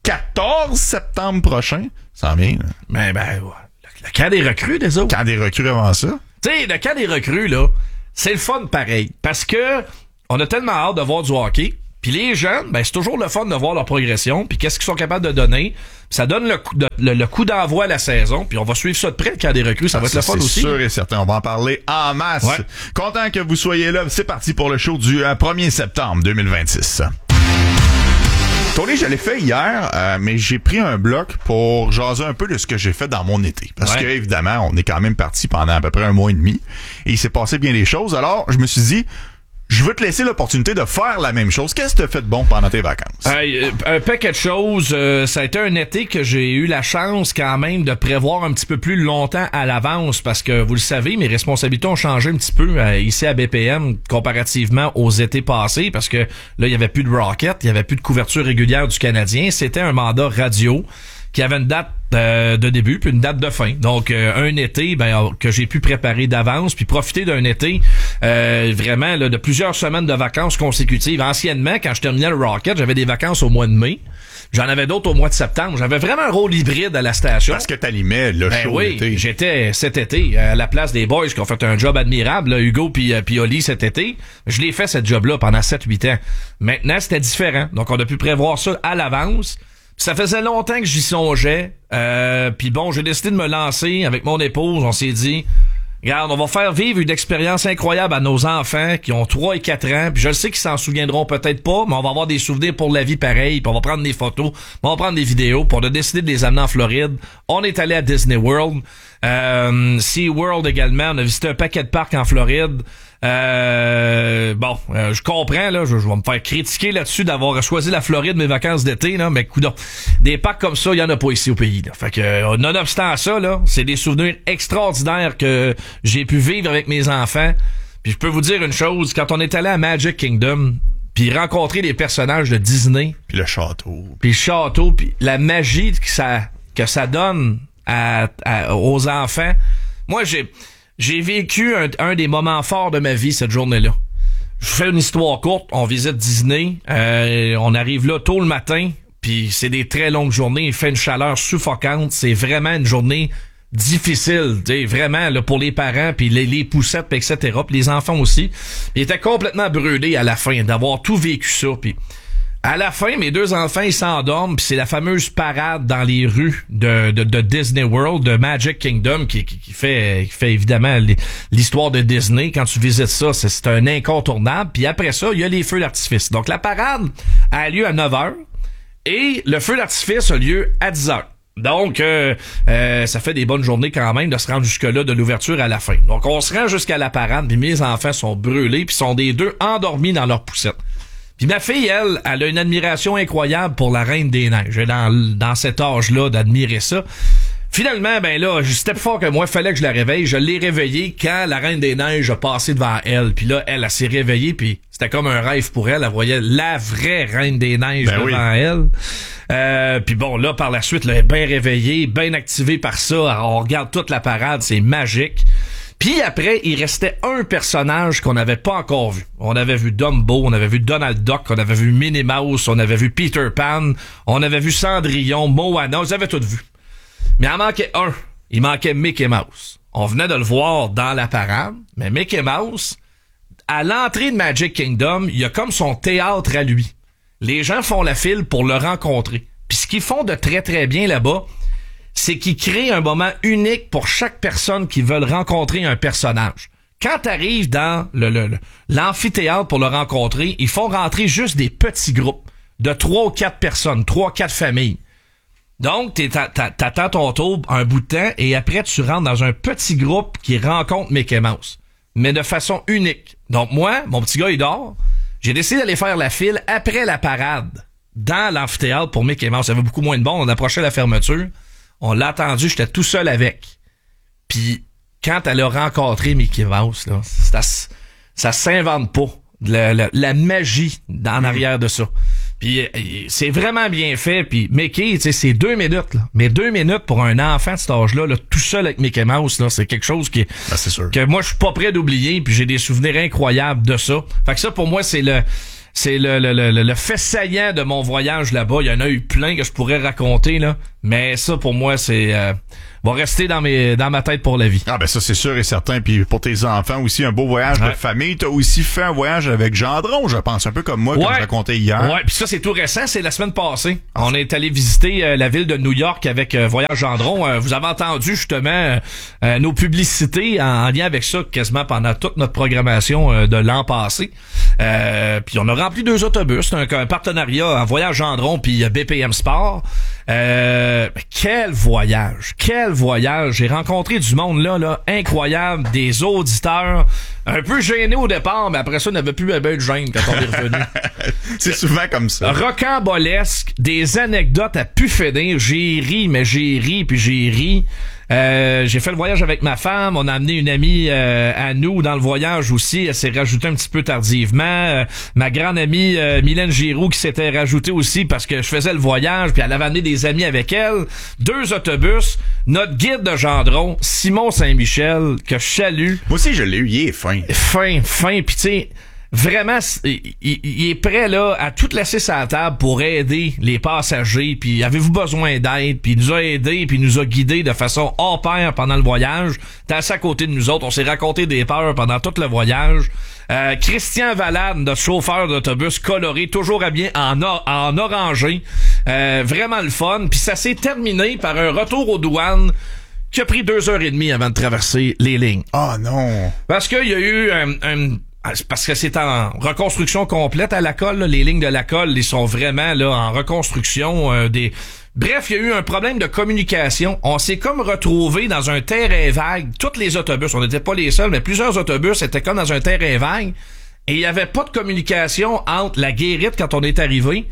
quatorze septembre prochain. Ça en vient, là. Ben, ben, ouais. Le, le camp des recrues, des autres. Quand des recrues avant ça. Tu sais, le camp des recrues, là, c'est le fun pareil. Parce que on a tellement hâte de voir du hockey. Puis les jeunes, ben c'est toujours le fun de voir leur progression, puis qu'est-ce qu'ils sont capables de donner. Ça donne le coup, de, le, le coup d'envoi à la saison, puis on va suivre ça de près, le camp des recrues, ça ah, va être ça, le fun c'est aussi. C'est sûr et certain, on va en parler en masse. Ouais. Content que vous soyez là, c'est parti pour le show du euh, premier septembre deux mille vingt-six. Tony, je l'ai fait hier, euh, mais j'ai pris un bloc pour jaser un peu de ce que j'ai fait dans mon été. Parce ouais. que, évidemment, on est quand même parti pendant à peu près un mois et demi, et il s'est passé bien des choses. Alors, je me suis dit, je veux te laisser l'opportunité de faire la même chose. Qu'est-ce que tu as fait de bon pendant tes vacances? Euh, un paquet de choses. Euh, ça a été un été que j'ai eu la chance quand même de prévoir un petit peu plus longtemps à l'avance parce que, vous le savez, mes responsabilités ont changé un petit peu euh, ici à B P M comparativement aux étés passés parce que là, il y avait plus de Rocket, il y avait plus de couverture régulière du Canadien. C'était un mandat radio qui avait une date euh, de début puis une date de fin. Donc euh, un été ben que j'ai pu préparer d'avance puis profiter d'un été euh, vraiment là, de plusieurs semaines de vacances consécutives. Anciennement, quand je terminais le Rocket, j'avais des vacances au mois de mai. J'en avais d'autres au mois de septembre. J'avais vraiment un rôle hybride à la station. Parce que t'animais le ben show oui, d'été. J'étais cet été à la place des boys qui ont fait un job admirable, là, Hugo puis puis Oli cet été. Je l'ai fait cette job-là pendant sept huit ans. Maintenant, c'était différent. Donc on a pu prévoir ça à l'avance. Ça faisait longtemps que j'y songeais. Euh, puis bon, j'ai décidé de me lancer avec mon épouse. On s'est dit, regarde, on va faire vivre une expérience incroyable à nos enfants qui ont trois et quatre ans. Puis je le sais qu'ils s'en souviendront peut-être pas, mais on va avoir des souvenirs pour la vie pareil. Puis on va prendre des photos, on va prendre des vidéos. Puis on a décidé de les amener en Floride. On est allé à Disney World. Euh, SeaWorld également. On a visité un paquet de parcs en Floride. Euh, bon, euh, je comprends, là, je, je vais me faire critiquer là-dessus d'avoir choisi la Floride mes vacances d'été, là, mais coudonc, des parcs comme ça, il y en a pas ici au pays, là. Fait que, euh, nonobstant ça, là, c'est des souvenirs extraordinaires que j'ai pu vivre avec mes enfants. Puis je peux vous dire une chose, quand on est allé à Magic Kingdom, puis rencontrer les personnages de Disney, Puis le château. puis le château, puis la magie que ça, que ça donne à, à, aux enfants, moi, j'ai... J'ai vécu un, un des moments forts de ma vie cette journée-là. Je fais une histoire courte, on visite Disney, euh, on arrive là tôt le matin, puis c'est des très longues journées, il fait une chaleur suffocante, c'est vraiment une journée difficile, tu sais, vraiment là, pour les parents, puis les, les poussettes, et cetera, puis les enfants aussi. Puis ils étaient complètement brûlés à la fin d'avoir tout vécu ça, puis à la fin, mes deux enfants, ils s'endorment, puis c'est la fameuse parade dans les rues de, de, de Disney World, de Magic Kingdom, qui, qui, qui fait qui fait évidemment l'histoire de Disney. Quand tu visites ça, c'est, c'est un incontournable. Puis après ça, il y a les feux d'artifice. Donc la parade a lieu à neuf heures et le feu d'artifice a lieu à dix heures. Donc, euh, euh, ça fait des bonnes journées quand même de se rendre jusque-là de l'ouverture à la fin. Donc, on se rend jusqu'à la parade, puis mes enfants sont brûlés, puis sont des deux endormis dans leur poussette. Puis ma fille, elle, elle a une admiration incroyable pour la Reine des Neiges. Dans, dans cet âge-là, d'admirer ça. Finalement, ben là, c'était plus fort que moi, fallait que je la réveille. Je l'ai réveillée quand la Reine des Neiges a passé devant elle. Puis là, elle, elle s'est réveillée, puis c'était comme un rêve pour elle. Elle voyait la vraie Reine des Neiges ben devant oui. elle. Euh, puis bon, là, par la suite, là, elle est bien réveillée, bien activée par ça. Alors, on regarde toute la parade, c'est magique. Puis après, il restait un personnage qu'on n'avait pas encore vu. On avait vu Dumbo, on avait vu Donald Duck, on avait vu Minnie Mouse, on avait vu Peter Pan, on avait vu Cendrillon, Moana, on les avait tous vus. Mais il en manquait un. Il manquait Mickey Mouse. On venait de le voir dans la parade, mais Mickey Mouse, à l'entrée de Magic Kingdom, il y a comme son théâtre à lui. Les gens font la file pour le rencontrer. Puis ce qu'ils font de très très bien là-bas, c'est qu'ils créent un moment unique pour chaque personne qui veut rencontrer un personnage. Quand t'arrives dans le, le, le, l'amphithéâtre pour le rencontrer, ils font rentrer juste des petits groupes de trois ou quatre personnes, trois, quatre familles. Donc, t'es, t'attends ton tour un bout de temps et après, tu rentres dans un petit groupe qui rencontre Mickey Mouse. Mais de façon unique. Donc, moi, mon petit gars, il dort. J'ai décidé d'aller faire la file après la parade dans l'amphithéâtre pour Mickey Mouse. Il y avait beaucoup moins de monde. On approchait la fermeture. On l'a attendu. J'étais tout seul avec. Puis, quand elle a rencontré Mickey Mouse, là, ça, ça s'invente pas. La, la, la magie en arrière de ça. Puis c'est vraiment bien fait. Puis Mickey, tu sais, c'est deux minutes, là. Mais deux minutes pour un enfant de cet âge-là, là, tout seul avec Mickey Mouse, là, c'est quelque chose qui, ben, c'est sûr. que moi je suis pas prêt d'oublier. Puis j'ai des souvenirs incroyables de ça. Fait que ça pour moi c'est le c'est le, le, le, le fait saillant de mon voyage là-bas. Il y en a eu plein que je pourrais raconter, là. Mais ça, pour moi, c'est euh, va rester dans mes dans ma tête pour la vie. Ah ben ça, c'est sûr et certain. Puis pour tes enfants aussi, un beau voyage ouais. de famille. T'as aussi fait un voyage avec Gendron, je pense, un peu comme moi, ouais. comme je racontais hier. Ouais, puis ça, c'est tout récent. C'est la semaine passée. Ah. On est allé visiter euh, la ville de New York avec euh, Voyage Gendron. Euh, vous avez entendu, justement, euh, nos publicités en, en lien avec ça quasiment pendant toute notre programmation euh, de l'an passé. Euh, puis on a rempli deux autobus. C'est un, un partenariat en Voyage Gendron puis B P M Sport. Euh, quel voyage, quel voyage. J'ai rencontré du monde là, là, incroyable, des auditeurs, un peu gênés au départ, mais après ça, on n'avait plus ben de gêne quand on est revenu. C'est souvent comme ça. Rocambolesque, des anecdotes à pu finir. J'ai ri, mais j'ai ri, puis j'ai ri. Euh, j'ai fait le voyage avec ma femme. On a amené une amie euh, à nous dans le voyage aussi. Elle s'est rajoutée un petit peu tardivement. Euh, ma grande amie euh, Mylène Giroux qui s'était rajoutée aussi parce que je faisais le voyage, puis elle avait amené des amis avec elle. Deux autobus. Notre guide de Gendron, Simon Saint-Michel, que je salue. Moi aussi, je l'ai eu. Il est fin. Fin, fin. Puis tu sais... Vraiment, il, il est prêt là à tout laisser sur la table pour aider les passagers. Puis avez-vous besoin d'aide? Puis il nous a aidés, puis il nous a guidés de façon hors pair pendant le voyage. T'es assis à côté de nous autres. On s'est raconté des peurs pendant tout le voyage. Euh, Christian Valade, notre chauffeur d'autobus coloré, toujours habillé en, or, en orangé. Euh, vraiment le fun. Puis ça s'est terminé par un retour aux douanes qui a pris deux heures et demie avant de traverser les lignes. Ah oh, non! Parce qu'il y a eu un... un parce que c'est en reconstruction complète à la colle, là. Les lignes de la colle, ils sont vraiment là en reconstruction. Euh, des Bref, il y a eu un problème de communication. On s'est comme retrouvé dans un terrain vague. Tous les autobus, on n'était pas les seuls, mais plusieurs autobus étaient comme dans un terrain vague. Et il n'y avait pas de communication entre la guérite quand on est arrivé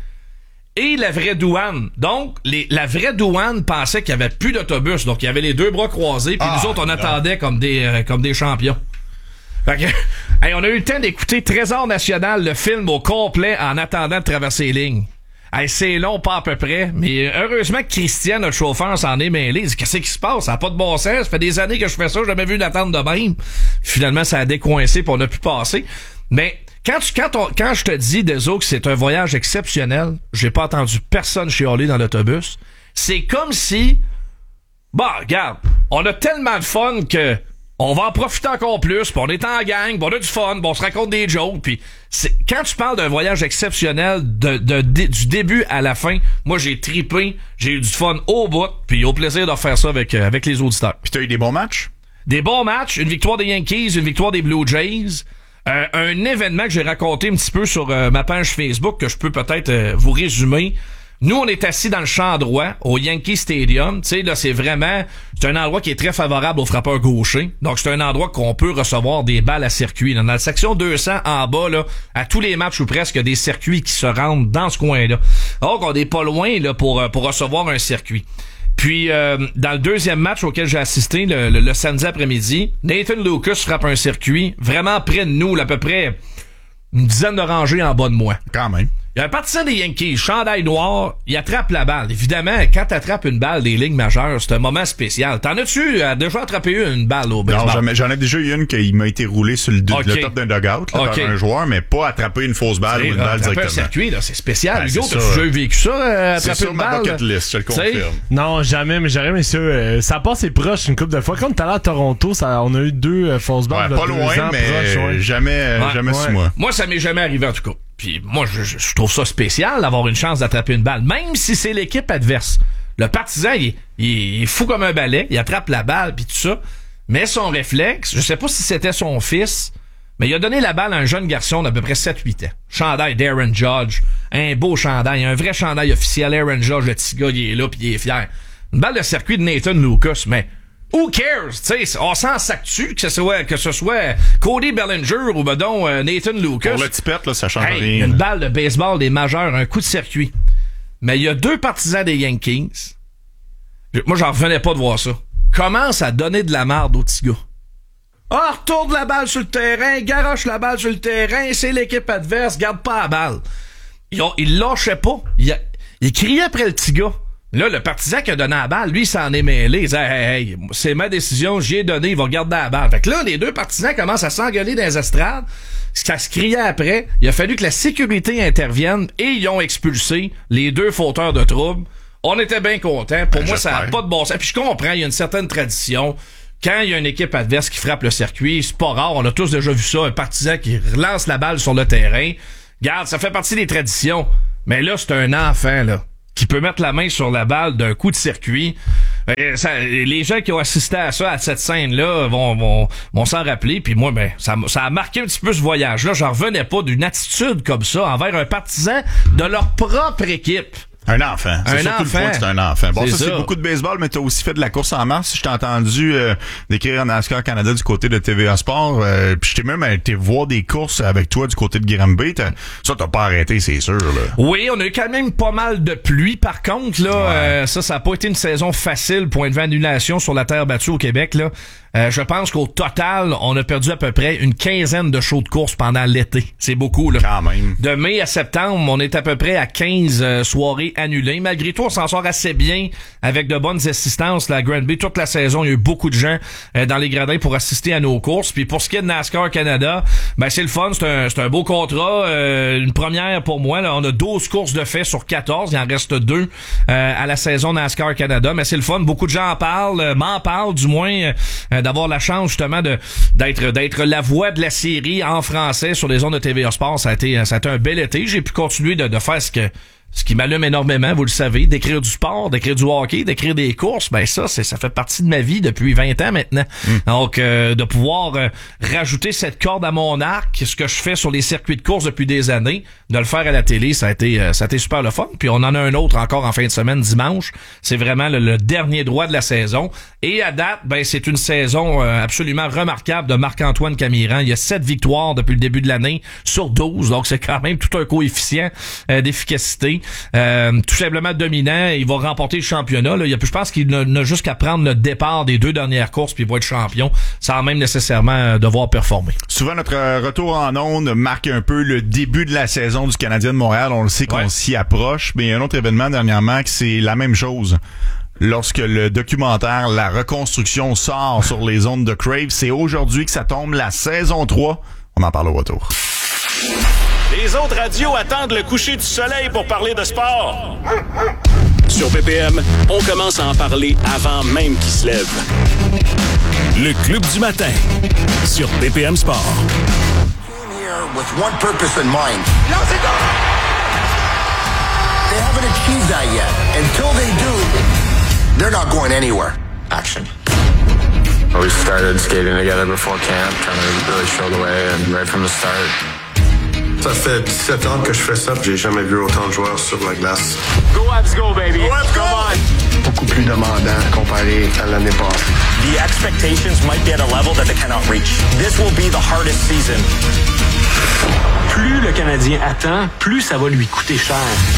et la vraie douane. Donc, les, la vraie douane pensait qu'il y avait plus d'autobus. Donc, il y avait les deux bras croisés. Puis ah, nous autres, on non. attendait comme des euh, comme des champions. Fait que, hey, on a eu le temps d'écouter Trésor National, le film au complet, en attendant de traverser les lignes. Hey, c'est long, pas à peu près, mais heureusement que Christian, notre chauffeur, s'en est mêlé. Il dit, qu'est-ce qui se passe? Ça n'a pas de bon sens. Ça fait des années que je fais ça, j'ai jamais vu une attente de même. Finalement, ça a décoincé puis on a pu passer. Mais quand tu, quand on, quand je te dis, Deso, que c'est un voyage exceptionnel, j'ai pas entendu personne chialer dans l'autobus. C'est comme si, bah, regarde, on a tellement de fun que on va en profiter encore plus, pis on est en gang, pis on a du fun, pis on se raconte des jokes, pis c'est, quand tu parles d'un voyage exceptionnel de, de, de, du début à la fin, moi j'ai tripé, j'ai eu du fun au bout, pis au plaisir de refaire ça avec, euh, avec les auditeurs. Pis t'as eu des bons matchs? Des bons matchs, une victoire des Yankees, une victoire des Blue Jays, euh, un événement que j'ai raconté un petit peu sur euh, ma page Facebook, que je peux peut-être euh, vous résumer. Nous, on est assis dans le champ droit, au Yankee Stadium. Tu sais, là, c'est vraiment... C'est un endroit qui est très favorable aux frappeurs gauchers. Donc, c'est un endroit qu'on peut recevoir des balles à circuit. Dans la section deux cents, en bas, là, à tous les matchs ou presque, il y a des circuits qui se rendent dans ce coin-là. Donc, on n'est pas loin là pour, pour recevoir un circuit. Puis, euh, dans le deuxième match auquel j'ai assisté, le, le, le samedi après-midi, Nathan Lucas frappe un circuit vraiment près de nous, là, à peu près une dizaine de rangées en bas de moi. Quand même. Il y a un partisan des Yankees, chandail noir, il attrape la balle. Évidemment, quand t'attrapes une balle des lignes majeures, c'est un moment spécial. T'en as-tu euh, déjà attrapé une balle au baseball? Non, jamais. J'en ai déjà eu une qui m'a été roulée sur le, okay. le top d'un dugout là, okay. par un joueur, mais pas attraper une fausse balle ou une balle directement. un circuit, là, c'est spécial. Ben, Hugo, t'as-tu déjà vécu ça, euh, attraper c'est une balle? C'est sur ma bucket list, je le confirme. Non, jamais, mais j'aurais aimé ça. Euh, ça passe et proche une couple de fois. Quand t'es allé à Toronto, ça, on a eu deux euh, fausses balles. Ouais, pas loin, mais proches, ouais. jamais, ouais. jamais ouais. sous moi. Moi, ça m'est jamais arrivé, en tout cas. Puis moi, je, je, je trouve ça spécial d'avoir une chance d'attraper une balle, même si c'est l'équipe adverse. Le partisan, il, il, il est fou comme un balai, il attrape la balle, puis tout ça. Mais son réflexe, je sais pas si c'était son fils, mais il a donné la balle à un jeune garçon d'à peu près sept huit ans. Chandail d'Aaron Judge, un beau chandail, un vrai chandail officiel. Aaron Judge, le petit gars, il est là, puis il est fier. Une balle de circuit de Nathan Lucas, mais... Who cares? Tu sais, on s'en sac-tu que ce soit, que ce soit Cody Bellinger ou ben donc euh, Nathan Lucas. Pour le tipette, là, ça change hey, rien. Une balle de baseball des majeurs, un coup de circuit. Mais il y a deux partisans des Yankees. Moi, j'en revenais pas de voir ça. Commence à donner de la merde aux petits gars. Ah, retourne la balle sur le terrain, garoche la balle sur le terrain, c'est l'équipe adverse, garde pas la balle. Ils, ont, ils lâchaient pas. Ils, ils criaient après le petit gars. Là, le partisan qui a donné la balle, lui, s'en est mêlé. Il disait, hey, hey, c'est ma décision, j'y ai donné, il va garder la balle. Fait que là, les deux partisans commencent à s'engueuler dans les estrades. ça se criait après. Il a fallu que la sécurité intervienne et ils ont expulsé les deux fauteurs de troubles. On était bien contents. Pour ben, moi, j'espère. Ça n'a pas de bon sens. Puis je comprends, il y a une certaine tradition. Quand il y a une équipe adverse qui frappe le circuit, c'est pas rare. On a tous déjà vu ça. Un partisan qui relance la balle sur le terrain. Regarde, ça fait partie des traditions. Mais là, c'est un enfant, là, qui peut mettre la main sur la balle d'un coup de circuit. Et ça, les gens qui ont assisté à ça, à cette scène-là, vont, vont, vont s'en rappeler. Puis moi, ben, ça, ça a marqué un petit peu ce voyage-là. J'en revenais pas d'une attitude comme ça envers un partisan de leur propre équipe. Un enfant. C'est un surtout enfant. le point que c'est un enfant. Bon, c'est ça, ça, c'est beaucoup de baseball, mais t'as aussi fait de la course en mars. Je t'ai entendu euh, décrire NASCAR Canada du côté de T V A Sport. Euh, puis je t'ai même été voir des courses avec toi du côté de Granby. T'as, ça, t'as pas arrêté, c'est sûr. Là. Oui, on a eu quand même pas mal de pluie. Par contre, là, ouais. euh, ça, ça a pas été une saison facile, point de vue annulation sur la terre battue au Québec. Là. Euh, je pense qu'au total, on a perdu à peu près une quinzaine de shows de course pendant l'été. C'est beaucoup, là. Quand même. De mai à septembre, on est à peu près à quinze euh, soirées annulées. Malgré tout, on s'en sort assez bien avec de bonnes assistances. La Granby, toute la saison, il y a eu beaucoup de gens euh, dans les gradins pour assister à nos courses. Puis pour ce qui est de NASCAR Canada, ben c'est le fun, c'est un, c'est un beau contrat. Euh, une première pour moi. Là, on a douze courses de fait sur quatorze. Il en reste deux euh, à la saison NASCAR Canada. Mais c'est le fun. Beaucoup de gens en parlent, euh, m'en parlent du moins. Euh, d'avoir la chance justement de d'être d'être la voix de la série en français sur les ondes de T V A Sport, ça a été ça a été un bel été. J'ai pu continuer de, de faire ce que ce qui m'allume énormément, vous le savez, d'écrire du sport, d'écrire du hockey, d'écrire des courses, ben ça, c'est ça fait partie de ma vie depuis vingt ans maintenant. Mm. Donc, euh, de pouvoir euh, rajouter cette corde à mon arc, ce que je fais sur les circuits de course depuis des années, de le faire à la télé, ça a été euh, ça a été super le fun. Puis on en a un autre encore en fin de semaine, dimanche. C'est vraiment le, le dernier droit de la saison. Et à date, ben c'est une saison euh, absolument remarquable de Marc-Antoine Camiran. Il y a sept victoires depuis le début de l'année sur douze, donc c'est quand même tout un coefficient euh, d'efficacité. Euh, tout simplement dominant, il va remporter le championnat. Là. Il y a, je pense qu'il n'a, n'a juste qu'à prendre le départ des deux dernières courses puis il va être champion sans même nécessairement devoir performer. Souvent, notre retour en ondes marque un peu le début de la saison du Canadien de Montréal. On le sait qu'on ouais. s'y approche, mais il y a un autre événement dernièrement que c'est la même chose. Lorsque le documentaire La Reconstruction sort sur les ondes de Crave, c'est aujourd'hui que ça tombe la saison trois. On en parle au retour. Les autres radios attendent le coucher du soleil pour parler de sport. Sur B P M, on commence à en parler avant même qu'il se lève. Le Club du matin, sur B P M Sport. With one purpose in mind. Now they go! They haven't achieved that yet. Until they do, they're not going anywhere. Action. We started skating together before camp, trying to really show the way, and right from the start. Ça fait dix-sept ans que je fais ça, j'ai jamais vu autant de joueurs sur la glace. Go Abs, go baby! Go Abs, go! Come on! Beaucoup plus demandant comparé à l'année passée. The expectations might be at a level that they cannot reach. This will be the hardest season. Plus le Canadien attend, plus ça va lui coûter cher.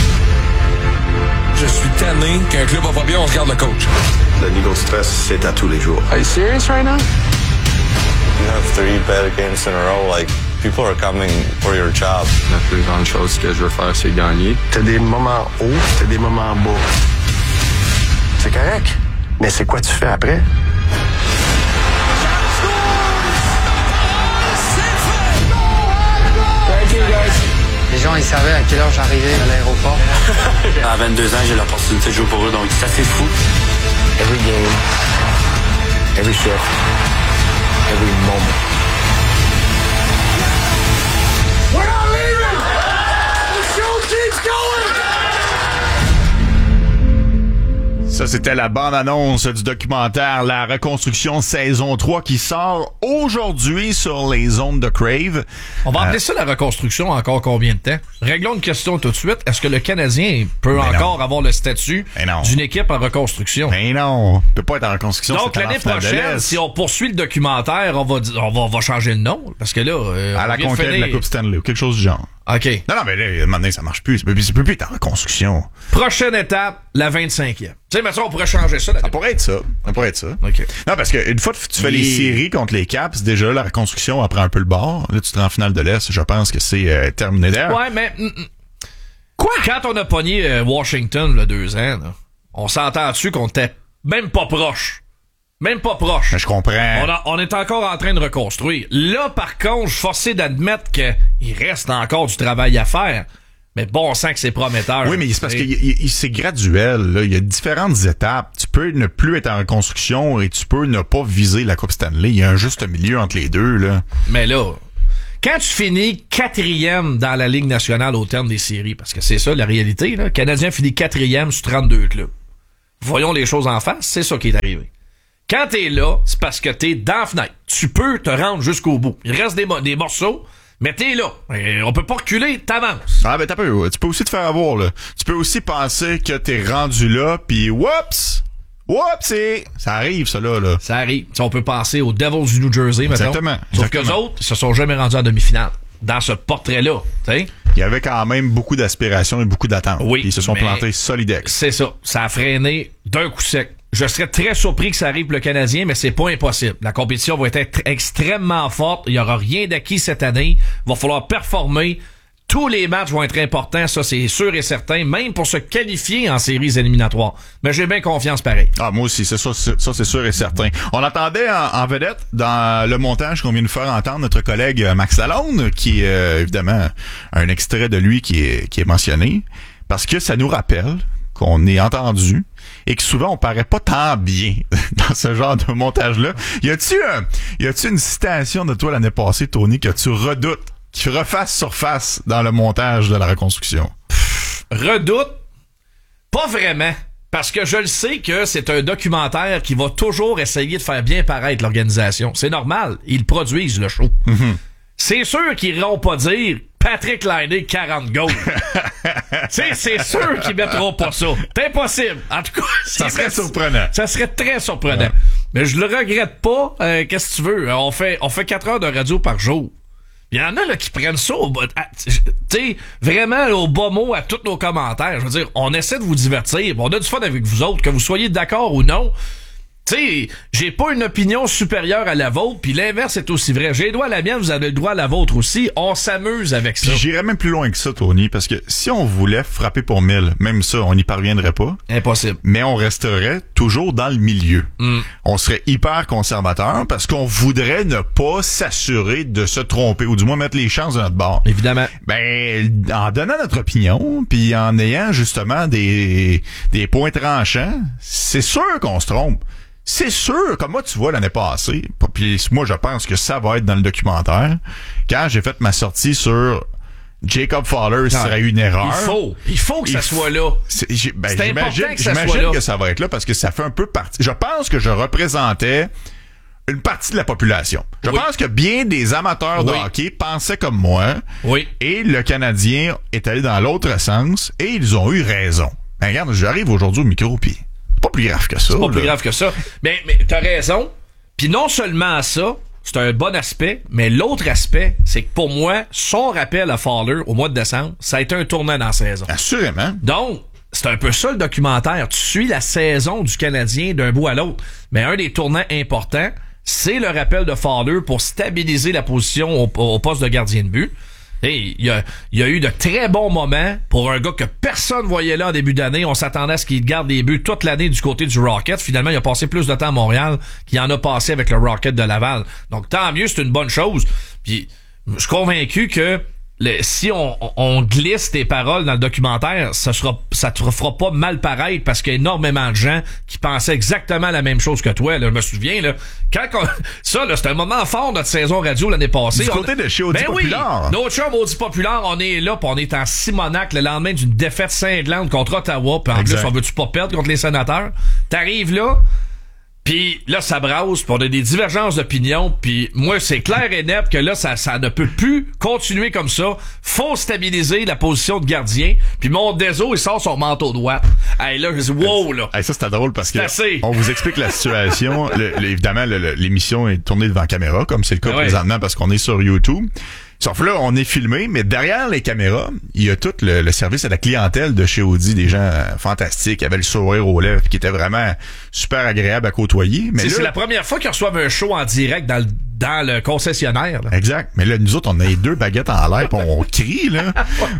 Je suis tanné qu'un club va pas bien, on regarde le coach. Le niveau de stress, c'est à tous les jours. Are you serious right now? You have three bad games in a row, like... People are coming for your job. La plus grande chose que je veux faire, c'est gagner. T'as des moments hauts, t'as des moments bas. C'est correct. Mais c'est quoi tu fais après? Les gens, ils savaient à quelle heure j'arrivais à l'aéroport. À vingt-deux ans, j'ai l'opportunité de jouer pour eux, donc c'est assez fou. Every game, every shift, every moment. We're not leaving! The show keeps going! Ça, c'était la bande-annonce du documentaire La Reconstruction saison trois qui sort aujourd'hui sur les ondes de Crave. On va euh, appeler ça la reconstruction encore combien de temps? Réglons une question tout de suite. Est-ce que le Canadien peut Mais encore non. avoir le statut d'une équipe en reconstruction? Mais non, il peut pas être en reconstruction. Donc, l'année prochaine, si on poursuit le documentaire, on va, on va, on va changer le nom. Parce que là... Euh, à la conquête de, de la Coupe Stanley ou quelque chose du genre. OK. Non, non, mais là, à un moment donné, ça marche plus. Ça peut, ça peut plus être en reconstruction. Prochaine étape, la vingt-cinquième. Tu sais, maintenant, on pourrait changer ça. Ça pourrait être ça. Ça pourrait être ça. OK. Non, parce que une fois que tu fais Et... les séries contre les Caps, déjà, la reconstruction après un peu le bord. Là, tu te rends en finale de l'Est. Je pense que c'est euh, terminé d'ailleurs. Ouais, mais... Mm, mm. Quoi? Quand on a pogné euh, Washington, là, deux ans, là, on s'entend dessus qu'on était même pas proche Même pas proche. Je comprends. On, a, on est encore en train de reconstruire. Là, par contre, je suis forcé d'admettre qu'il reste encore du travail à faire. Mais bon, on sent que c'est prometteur. Oui, mais c'est parce que y, y, c'est graduel. Là. Il y a différentes étapes. Tu peux ne plus être en reconstruction et tu peux ne pas viser la Coupe Stanley. Il y a un juste milieu entre les deux. Là. Mais là, quand tu finis quatrième dans la Ligue nationale au terme des séries, parce que c'est ça la réalité, là, le Canadien finit quatrième sur trente-deux clubs. Voyons les choses en face, c'est ça qui est arrivé. Quand t'es là, c'est parce que t'es dans la fenêtre. Tu peux te rendre jusqu'au bout. Il reste des, mo- des morceaux, mais t'es là. Et on peut pas reculer, t'avances. Ah ben t'as peu. Tu peux aussi te faire avoir, là. Tu peux aussi penser que t'es rendu là, pis whoops! Whoops! Ça arrive, ça, là. là. Ça arrive. T'sais, on peut penser aux Devils du New Jersey, mettons. Exactement. Sauf Exactement. qu'eux autres, ils se sont jamais rendus en demi-finale. Dans ce portrait-là, t'sais. Il y avait quand même beaucoup d'aspirations et beaucoup d'attentes. Oui. Ils se sont mais plantés solidex. C'est ça. Ça a freiné d'un coup sec. Je serais très surpris que ça arrive pour le Canadien, mais c'est pas impossible. La compétition va être extrêmement forte. Il y aura rien d'acquis cette année. Il va falloir performer. Tous les matchs vont être importants, ça c'est sûr et certain, même pour se qualifier en séries éliminatoires. Mais j'ai bien confiance pareil. Ah, moi aussi, c'est ça, c'est, ça c'est sûr et certain. On attendait en, en vedette, dans le montage qu'on vient de faire entendre, notre collègue Max Lalonde, qui est euh, évidemment un extrait de lui qui est, qui est mentionné, parce que ça nous rappelle qu'on est entendu et que souvent on paraît pas tant bien dans ce genre de montage-là. Y a-tu un, y a-tu une citation de toi l'année passée, Tony, que tu redoutes, qui refasse surface dans le montage de la reconstruction? Pff, redoute? Pas vraiment. Parce que je le sais que c'est un documentaire qui va toujours essayer de faire bien paraître l'organisation. C'est normal. Ils produisent le show. Mm-hmm. C'est sûr qu'ils iront pas dire Patrick Laine, quarante goals. c'est, c'est sûr qu'ils mettront pas ça. C'est impossible. En tout cas, ça serait surprenant. Ça serait très surprenant. Ouais. Mais je le regrette pas. Euh, qu'est-ce que tu veux? On fait, on fait quatre heures de radio par jour. Il y en a là qui prennent ça au bas, tu sais, vraiment là, au bas mot à tous nos commentaires. Je veux dire, on essaie de vous divertir. On a du fun avec vous autres, que vous soyez d'accord ou non. Tu sais, j'ai pas une opinion supérieure à la vôtre, puis l'inverse est aussi vrai. J'ai le droit à la mienne, vous avez le droit à la vôtre aussi. On s'amuse avec ça. Puis j'irais même plus loin que ça, Tony, parce que si on voulait frapper pour mille, même ça, on n'y parviendrait pas. Impossible. Mais on resterait toujours dans le milieu. Mm. On serait hyper conservateur parce qu'on voudrait ne pas s'assurer de se tromper, ou du moins mettre les chances de notre bord. Évidemment. Ben, en donnant notre opinion, puis en ayant justement des, des points tranchants, c'est sûr qu'on se trompe. C'est sûr, comme moi tu vois l'année passée, puis moi je pense que ça va être dans le documentaire, quand j'ai fait ma sortie sur Jacob Fowler serait une erreur. Il faut, il faut que il ça soit là. C'est, j'ai, ben, c'est j'imagine, important que ça j'imagine soit là. que ça va être là parce que ça fait un peu partie. Je pense que je représentais une partie de la population. Je oui. pense que bien des amateurs de oui. hockey pensaient comme moi. Oui. Et le Canadien est allé dans l'autre sens et ils ont eu raison. Ben, regarde, j'arrive aujourd'hui au micro puis pas plus grave que ça. C'est pas là. plus grave que ça. Mais, mais t'as raison. Puis non seulement ça, c'est un bon aspect, mais l'autre aspect, c'est que pour moi, son rappel à Fowler au mois de décembre, ça a été un tournant dans la saison. Assurément. Donc, c'est un peu ça le documentaire. Tu suis la saison du Canadien d'un bout à l'autre. Mais un des tournants importants, c'est le rappel de Fowler pour stabiliser la position au, au poste de gardien de but. Hey, il y a, il y a eu de très bons moments pour un gars que personne voyait là en début d'année. On s'attendait à ce qu'il garde des buts toute l'année du côté du Rocket. Finalement, il a passé plus de temps à Montréal qu'il en a passé avec le Rocket de Laval. Donc, tant mieux, c'est une bonne chose. Puis, je suis convaincu que le, si on, on glisse tes paroles dans le documentaire, ça sera, ça te fera pas mal paraître parce qu'il y a énormément de gens qui pensaient exactement la même chose que toi. Là, je me souviens, là, quand on, ça, là, c'était un moment fort de notre saison radio l'année passée. Du côté on, de chez Audi ben Populaire. Oui, notre chum Audi Populaire, on est là, pis on est en Simonac le lendemain d'une défaite cinglante contre Ottawa, pis en exact. plus, on veut-tu pas perdre contre les Sénateurs? T'arrives là, puis là, ça brasse, puis on a des divergences d'opinion, puis moi, c'est clair et net que là, ça, ça ne peut plus continuer comme ça. Faut stabiliser la position de gardien, puis mon Deso, il sort son manteau droit. Hey, là, je dis, wow, là. Hey, ça, c'était drôle parce c'est que assez. On vous explique la situation. le, le, évidemment, le, le, l'émission est tournée devant caméra, comme c'est le cas ouais. présentement parce qu'on est sur YouTube. Sauf là, on est filmé, mais derrière les caméras, il y a tout le, le service à la clientèle de chez Audi, des gens euh, fantastiques, qui avaient le sourire aux lèvres, qui étaient vraiment super agréables à côtoyer. Mais c'est, là, c'est la première fois qu'ils reçoivent un show en direct dans le dans le concessionnaire. Là. Exact. Mais là, nous autres, on a les deux baguettes en l'air pis on crie, là.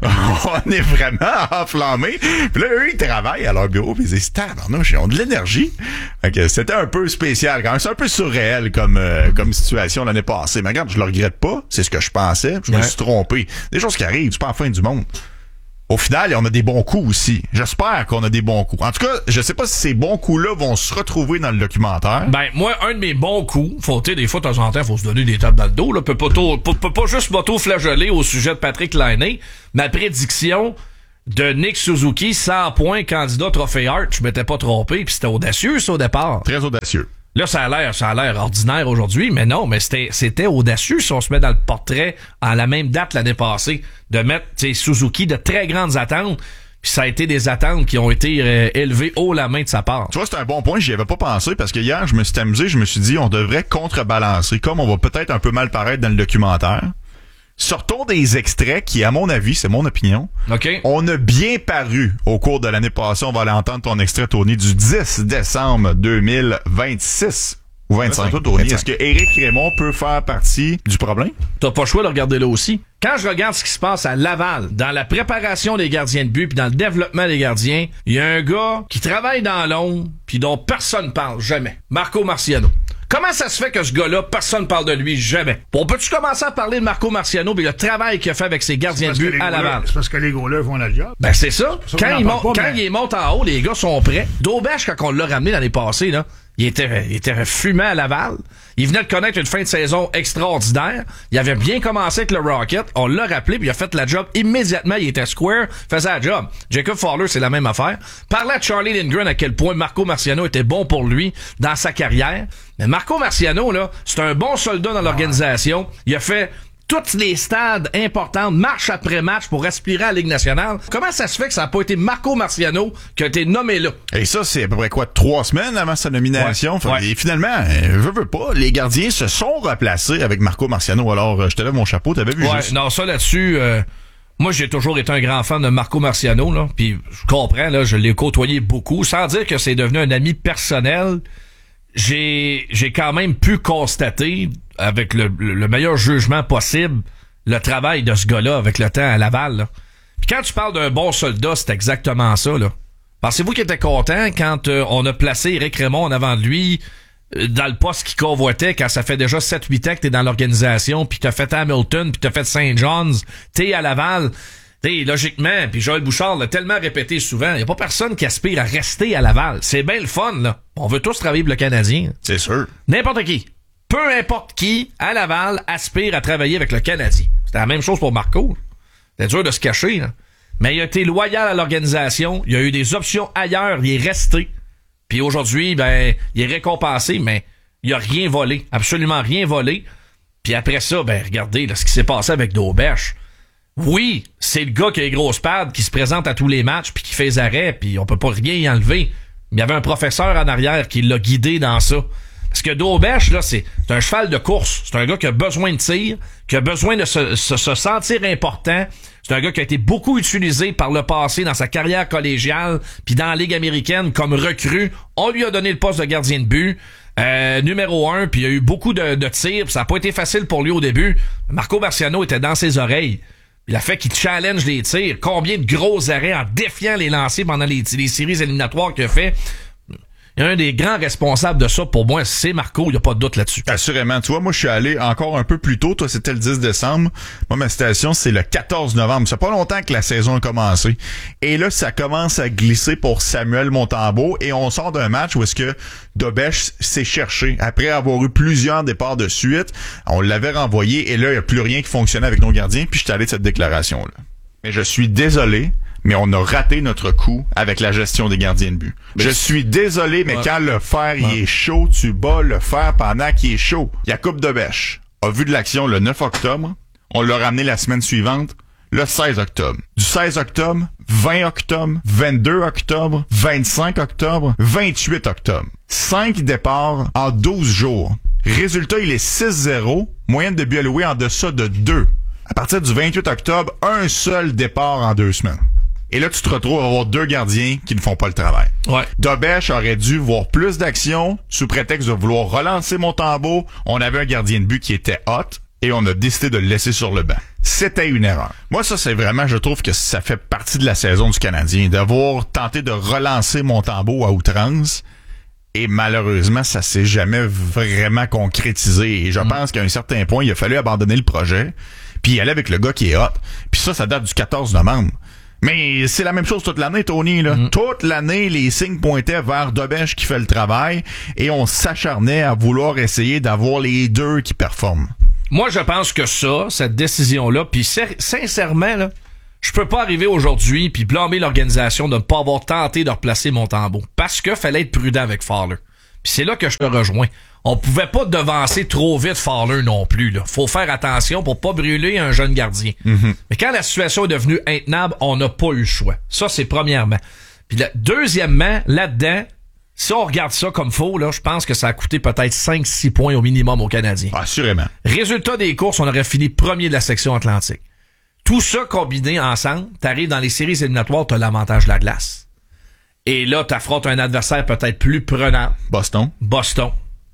On est vraiment enflammés. Puis là, eux, ils travaillent à leur bureau pis ils disent, tabarnouche, ils ont de l'énergie. Fait que c'était un peu spécial quand même. C'est un peu surréel comme, euh, comme situation l'année passée. Mais regarde, je le regrette pas. C'est ce que je pensais. Je me ouais. suis trompé. Des choses qui arrivent, c'est pas la fin du monde. Au final, on a des bons coups aussi. J'espère qu'on a des bons coups. En tout cas, je sais pas si ces bons coups-là vont se retrouver dans le documentaire. Ben, moi, un de mes bons coups, faut, tu sais, des fois, de temps en temps, faut se donner des tapes dans le dos, là. Peut pas, tôt, peut, peut pas juste m'auto-flageller au sujet de Patrick Laine. Ma prédiction de Nick Suzuki, cent points, candidat Trophée Hart, je m'étais pas trompé, puis c'était audacieux, ça, au départ. Très audacieux. Là, ça a l'air, ça a l'air ordinaire aujourd'hui, mais non, mais c'était, c'était audacieux si on se met dans le portrait à la même date l'année passée, de mettre, tu sais, Suzuki de très grandes attentes, puis ça a été des attentes qui ont été euh, élevées haut la main de sa part. Tu vois, c'est un bon point, j'y avais pas pensé, parce que hier, je me suis amusé, je me suis dit, on devrait contrebalancer, comme on va peut-être un peu mal paraître dans le documentaire. Sortons des extraits qui, à mon avis, c'est mon opinion, okay. on a bien paru au cours de l'année passée. On va aller entendre ton extrait, Tony, du dix décembre deux mille vingt-six ou vingt-cinq. Toi, Tony, vingt-cinq. Est-ce que Éric Raymond peut faire partie du problème? T'as pas le choix de regarder là aussi. Quand je regarde ce qui se passe à Laval, dans la préparation des gardiens de but puis dans le développement des gardiens, il y a un gars qui travaille dans l'ombre puis dont personne parle jamais. Marco Marciano. Comment ça se fait que ce gars-là, personne parle de lui, jamais? On peut-tu commencer à parler de Marco Marciano et le travail qu'il a fait avec ses gardiens de but à Laval? C'est parce que les gars-là font la job. Ben, c'est ça. C'est ça quand il monte, pas, quand mais... il monte en haut, les gars sont prêts. Daubèche, quand on l'a ramené l'année passée, là, il était, il était fumé à Laval. Il venait de connaître une fin de saison extraordinaire. Il avait bien commencé avec le Rocket. On l'a rappelé, puis il a fait la job immédiatement. Il était square, faisait la job. Jacob Fowler, c'est la même affaire. Parlait à Charlie Lindgren à quel point Marco Marciano était bon pour lui dans sa carrière. Mais Marco Marciano, là, c'est un bon soldat dans l'organisation. Il a fait tous les stades importants, match après match, pour aspirer à la Ligue nationale. Comment ça se fait que ça n'a pas été Marco Marciano qui a été nommé là? Et ça, c'est à peu près quoi, trois semaines avant sa nomination? Ouais, ouais. Et finalement, je veux, veux pas, les gardiens se sont replacés avec Marco Marciano. Alors, je te lève mon chapeau, t'avais vu ouais, juste? Non, ça là-dessus... Euh... Moi, j'ai toujours été un grand fan de Marco Marciano, là. Puis je comprends, là, je l'ai côtoyé beaucoup, sans dire que c'est devenu un ami personnel. J'ai, j'ai quand même pu constater, avec le, le meilleur jugement possible, le travail de ce gars-là avec le temps à Laval, là. Puis quand tu parles d'un bon soldat, c'est exactement ça, là. Pensez-vous qu'il était content quand euh, on a placé Éric Raymond en avant de lui, euh, dans le poste qu'il convoitait, quand ça fait déjà sept huit ans que t'es dans l'organisation, puis t'as fait Hamilton, puis t'as fait Saint John's, t'es à Laval... T'sais, logiquement, puis Joël Bouchard l'a tellement répété souvent, y a pas personne qui aspire à rester à Laval. C'est bien le fun, là. On veut tous travailler pour le Canadien. C'est sûr. N'importe qui. Peu importe qui, à Laval, aspire à travailler avec le Canadien. C'était la même chose pour Marco. C'était dur de se cacher, là. Mais il a été loyal à l'organisation. Il a eu des options ailleurs. Il est resté. Puis aujourd'hui, ben, il est récompensé, mais il a rien volé. Absolument rien volé. Puis après ça, ben, regardez, là, ce qui s'est passé avec Daubèche. Oui, c'est le gars qui a les grosses pads, qui se présente à tous les matchs, puis qui fait les arrêts, puis on peut pas rien y enlever. Mais il y avait un professeur en arrière qui l'a guidé dans ça. Parce que Daubèche, là, c'est, c'est un cheval de course. C'est un gars qui a besoin de tir, qui a besoin de se, se, se sentir important. C'est un gars qui a été beaucoup utilisé par le passé dans sa carrière collégiale, puis dans la Ligue américaine comme recrue. On lui a donné le poste de gardien de but. Euh, numéro un, puis il y a eu beaucoup de, de tirs, puis ça n'a pas été facile pour lui au début. Marco Marciano était dans ses oreilles. Il a fait qu'il challenge les tirs. Combien de gros arrêts en défiant les lancers pendant les, les séries éliminatoires qu'il a fait. Il y a un des grands responsables de ça, pour moi, c'est Marco. Il n'y a pas de doute là-dessus. Assurément. Tu vois, moi, je suis allé encore un peu plus tôt. Toi, c'était le dix décembre. Moi, ma station, c'est le quatorze novembre. Ça fait pas longtemps que la saison a commencé. Et là, ça commence à glisser pour Samuel Montembeault. Et on sort d'un match où est-ce que Daubèche s'est cherché. Après avoir eu plusieurs départs de suite, on l'avait renvoyé. Et là, il n'y a plus rien qui fonctionnait avec nos gardiens. Puis je suis allé de cette déclaration-là. Mais je suis désolé, mais on a raté notre coup avec la gestion des gardiens de but. Mais je suis désolé, mais ouais. quand le fer ouais. il est chaud, tu bats le fer pendant qu'il est chaud. Jakub Daubèche a vu de l'action le neuf octobre. On l'a ramené la semaine suivante, le seize octobre. Du seize octobre, vingt octobre, vingt-deux octobre, vingt-cinq octobre, vingt-huit octobre. Cinq départs en douze jours. Résultat, il est six zéro, moyenne de buts alloués en deçà de deux. À partir du vingt-huit octobre, un seul départ en deux semaines. Et là, tu te retrouves à avoir deux gardiens qui ne font pas le travail. Ouais. Dobèche aurait dû voir plus d'action sous prétexte de vouloir relancer Montembeault. On avait un gardien de but qui était hot et on a décidé de le laisser sur le banc. C'était une erreur. Moi, ça, c'est vraiment, je trouve que ça fait partie de la saison du Canadien, d'avoir tenté de relancer Montembeault à outrance. Et malheureusement, ça s'est jamais vraiment concrétisé. Et je mmh. pense qu'à un certain point, il a fallu abandonner le projet puis y aller avec le gars qui est hot. Puis ça, ça date du quatorze novembre. Mais c'est la même chose toute l'année, Tony. Là. Mm. Toute l'année, les signes pointaient vers Dobèche qui fait le travail et on s'acharnait à vouloir essayer d'avoir les deux qui performent. Moi, je pense que ça, cette décision-là, puis sincèrement, là, je peux pas arriver aujourd'hui puis blâmer l'organisation de ne pas avoir tenté de replacer Montembeault parce que fallait être prudent avec Fowler. Puis c'est là que je te rejoins. On pouvait pas devancer trop vite Fowler non plus. Là. Faut faire attention pour pas brûler un jeune gardien. Mm-hmm. Mais quand la situation est devenue intenable, on n'a pas eu le choix. Ça, c'est premièrement. Puis là, deuxièmement, là-dedans, si on regarde ça comme faux, là, je pense que ça a coûté peut-être cinq six points au minimum aux Canadiens. Assurément. Résultat des courses, on aurait fini premier de la section Atlantique. Tout ça combiné ensemble, t'arrives dans les séries éliminatoires, t'as l'avantage de la glace. Et là, t'affrontes un adversaire peut-être plus prenant. Boston. Boston.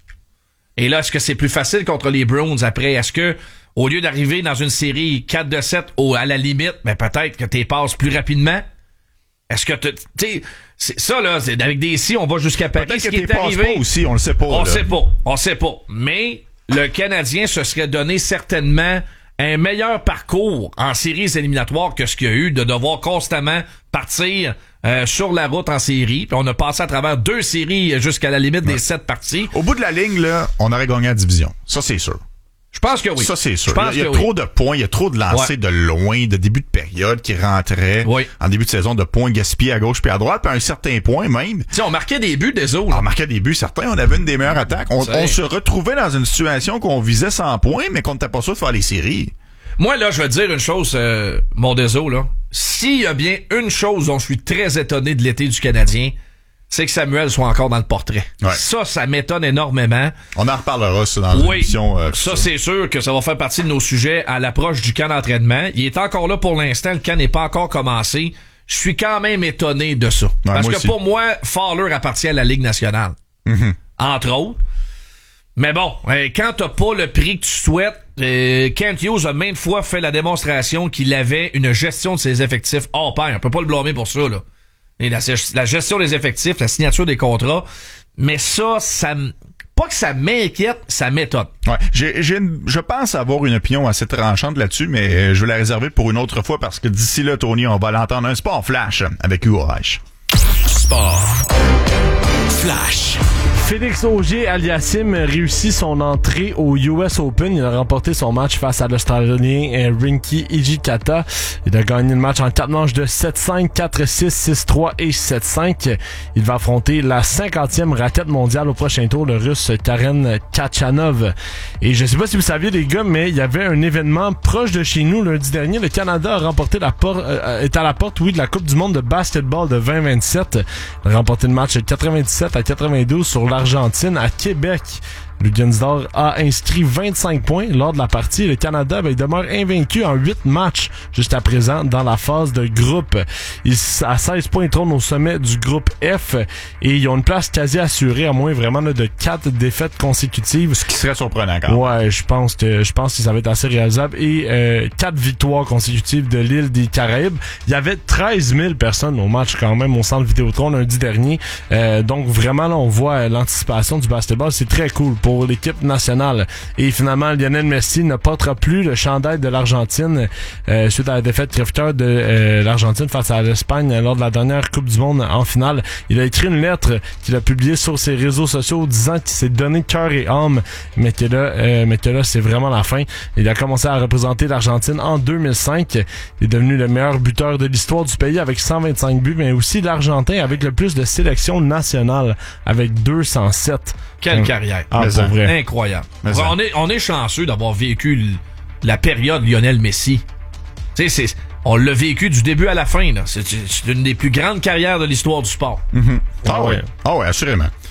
Et là, est-ce que c'est plus facile contre les Bruins après? Est-ce que, au lieu d'arriver dans une série quatre de sept au, à la limite, ben peut-être que t'es passes plus rapidement? Est-ce que tu sais, c'est ça là, c'est avec des si, on va jusqu'à Paris. Peut-être ce que qui t'es est arrivé, pas aussi, on le sait pas. On là. sait pas, on sait pas. Mais le Canadien se serait donné certainement un meilleur parcours en séries éliminatoires que ce qu'il y a eu de devoir constamment partir euh, sur la route en série. Puis on a passé à travers deux séries jusqu'à la limite ouais. des sept parties. Au bout de la ligne, là, on aurait gagné la division. Ça, c'est sûr. Je pense que oui. Ça, c'est sûr. Je pense il y a, il y a que trop oui. de points, il y a trop de lancers ouais. de loin, de début de période qui rentraient oui. en début de saison, de points gaspillés à gauche puis à droite, puis à un certain point même. Tu sais, on marquait des buts des autres. On marquait des buts, certains. On avait une des meilleures attaques. On, on se retrouvait dans une situation qu'on visait cent points, mais qu'on n'était pas sûr de faire les séries. Moi, là, je vais te dire une chose, euh, mon déso, là. S'il y a bien une chose dont je suis très étonné de l'été du Canadien, c'est que Samuel soit encore dans le portrait. Ouais. Ça, ça m'étonne énormément. On en reparlera, ça, dans oui, l'émission. Euh, ça, c'est sûr que ça va faire partie de nos sujets à l'approche du camp d'entraînement. Il est encore là pour l'instant. Le camp n'est pas encore commencé. Je suis quand même étonné de ça. Ouais, Parce que aussi. Pour moi, Fowler appartient à la Ligue nationale. Mm-hmm. Entre autres. Mais bon, quand t'as pas le prix que tu souhaites, euh, Kent Hughes a maintes fois fait la démonstration qu'il avait une gestion de ses effectifs hors pair. On peut pas le blâmer pour ça, là. Et la, la gestion des effectifs, la signature des contrats. Mais ça, ça pas que ça m'inquiète, ça m'étonne. Ouais, j'ai, j'ai une, je pense avoir une opinion assez tranchante là-dessus, mais je vais la réserver pour une autre fois parce que d'ici là, Tony, on va l'entendre un sport flash avec Hugo Reich. Sport flash. Félix Auger-Aliassime réussit son entrée au U S Open. Il a remporté son match face à l'Australien Rinky Hijikata. Il a gagné le match en quatre manches de sept cinq, quatre six, six trois et sept cinq. Il va affronter la cinquantième raquette mondiale au prochain tour, le Russe Karen Khachanov. Et je sais pas si vous saviez, les gars, mais il y avait un événement proche de chez nous lundi dernier. Le Canada a remporté la porte, euh, est à la porte, oui, de la Coupe du monde de basketball de vingt vingt-sept. Il a remporté le match quatre-vingt-dix-sept à quatre-vingt-douze sur l'Argentine à Québec. Le Gunsdor a inscrit vingt-cinq points lors de la partie. Le Canada, ben, il demeure invaincu en huit matchs jusqu'à présent dans la phase de groupe. Il a seize points, ils trônent au sommet du groupe F et ils ont une place quasi assurée à moins vraiment là, de quatre défaites consécutives. Ce qui serait surprenant quand même. Ouais, je pense que je pense que ça va être assez réalisable. Et euh, quatre victoires consécutives de l'île des Caraïbes. Il y avait treize mille personnes au match quand même au centre Vidéotron lundi dernier. Euh, donc vraiment là, on voit l'anticipation du basketball. C'est très cool pour l'équipe nationale. Et finalement, Lionel Messi ne portera plus le chandail de l'Argentine euh, suite à la défaite crève-cœur de euh, l'Argentine face à l'Espagne lors de la dernière Coupe du Monde en finale. Il a écrit une lettre qu'il a publiée sur ses réseaux sociaux disant qu'il s'est donné cœur et âme, mais que là, euh, mais que là, c'est vraiment la fin. Il a commencé à représenter l'Argentine en deux mille cinq. Il est devenu le meilleur buteur de l'histoire du pays avec cent vingt-cinq buts, mais aussi l'Argentin avec le plus de sélections nationales avec deux cent sept. Quelle hum. carrière. Ah, pour vrai. Incroyable. Ouais, on est, on est chanceux d'avoir vécu l- la période Lionel Messi. Tu sais, c'est, on l'a vécu du début à la fin, là. C'est, c'est une des plus grandes carrières de l'histoire du sport. Mm-hmm. Ah, ah ouais. Ah ouais, assurément.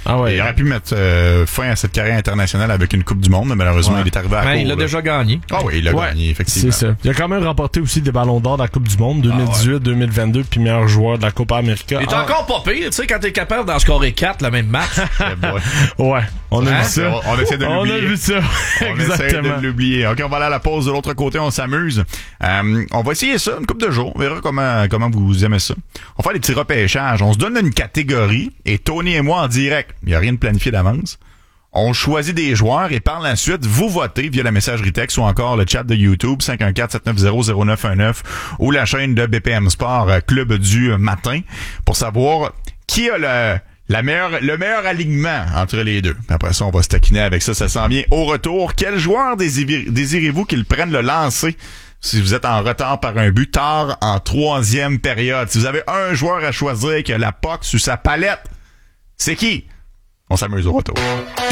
Ah ouais. Il aurait pu mettre euh, fin à cette carrière internationale avec une Coupe du Monde, mais malheureusement, ouais. il est arrivé à ben, court. il l'a là. déjà gagné. Ah oui, il l'a ouais, gagné, effectivement. C'est ça. Il a quand même remporté aussi des ballons d'or de la Coupe du Monde deux mille dix-huit, deux mille vingt-deux, puis meilleur joueur de la Copa América. Il est ah. encore pas pire, tu sais, quand t'es capable d'en scorer quatre le même match. ouais, on a hein? vu ça. On, on essaie de l'oublier. On a vu ça. On essaie de l'oublier. OK, on va aller à la pause de l'autre côté, on s'amuse. Euh, on va essayer ça une couple de jours. On verra comment, comment vous aimez ça. On va faire des petits repêchages. On se donne une catégorie et Tony et moi en direct. Il n'y a rien de planifié d'avance. On choisit des joueurs et par la suite, vous votez via la messagerie texte ou encore le chat de YouTube cinq un quatre, sept neuf zéro, zéro neuf un neuf ou la chaîne de B P M Sport Club du matin pour savoir qui a le, la meilleure, le meilleur alignement entre les deux. Après ça, on va se taquiner avec ça. Ça s'en vient au retour. Quel joueur désirez- désirez-vous qu'il prenne le lancer si vous êtes en retard par un but tard en troisième période? Si vous avez un joueur à choisir qui a la P O C sur sa palette, c'est qui? On s'amuse au retour.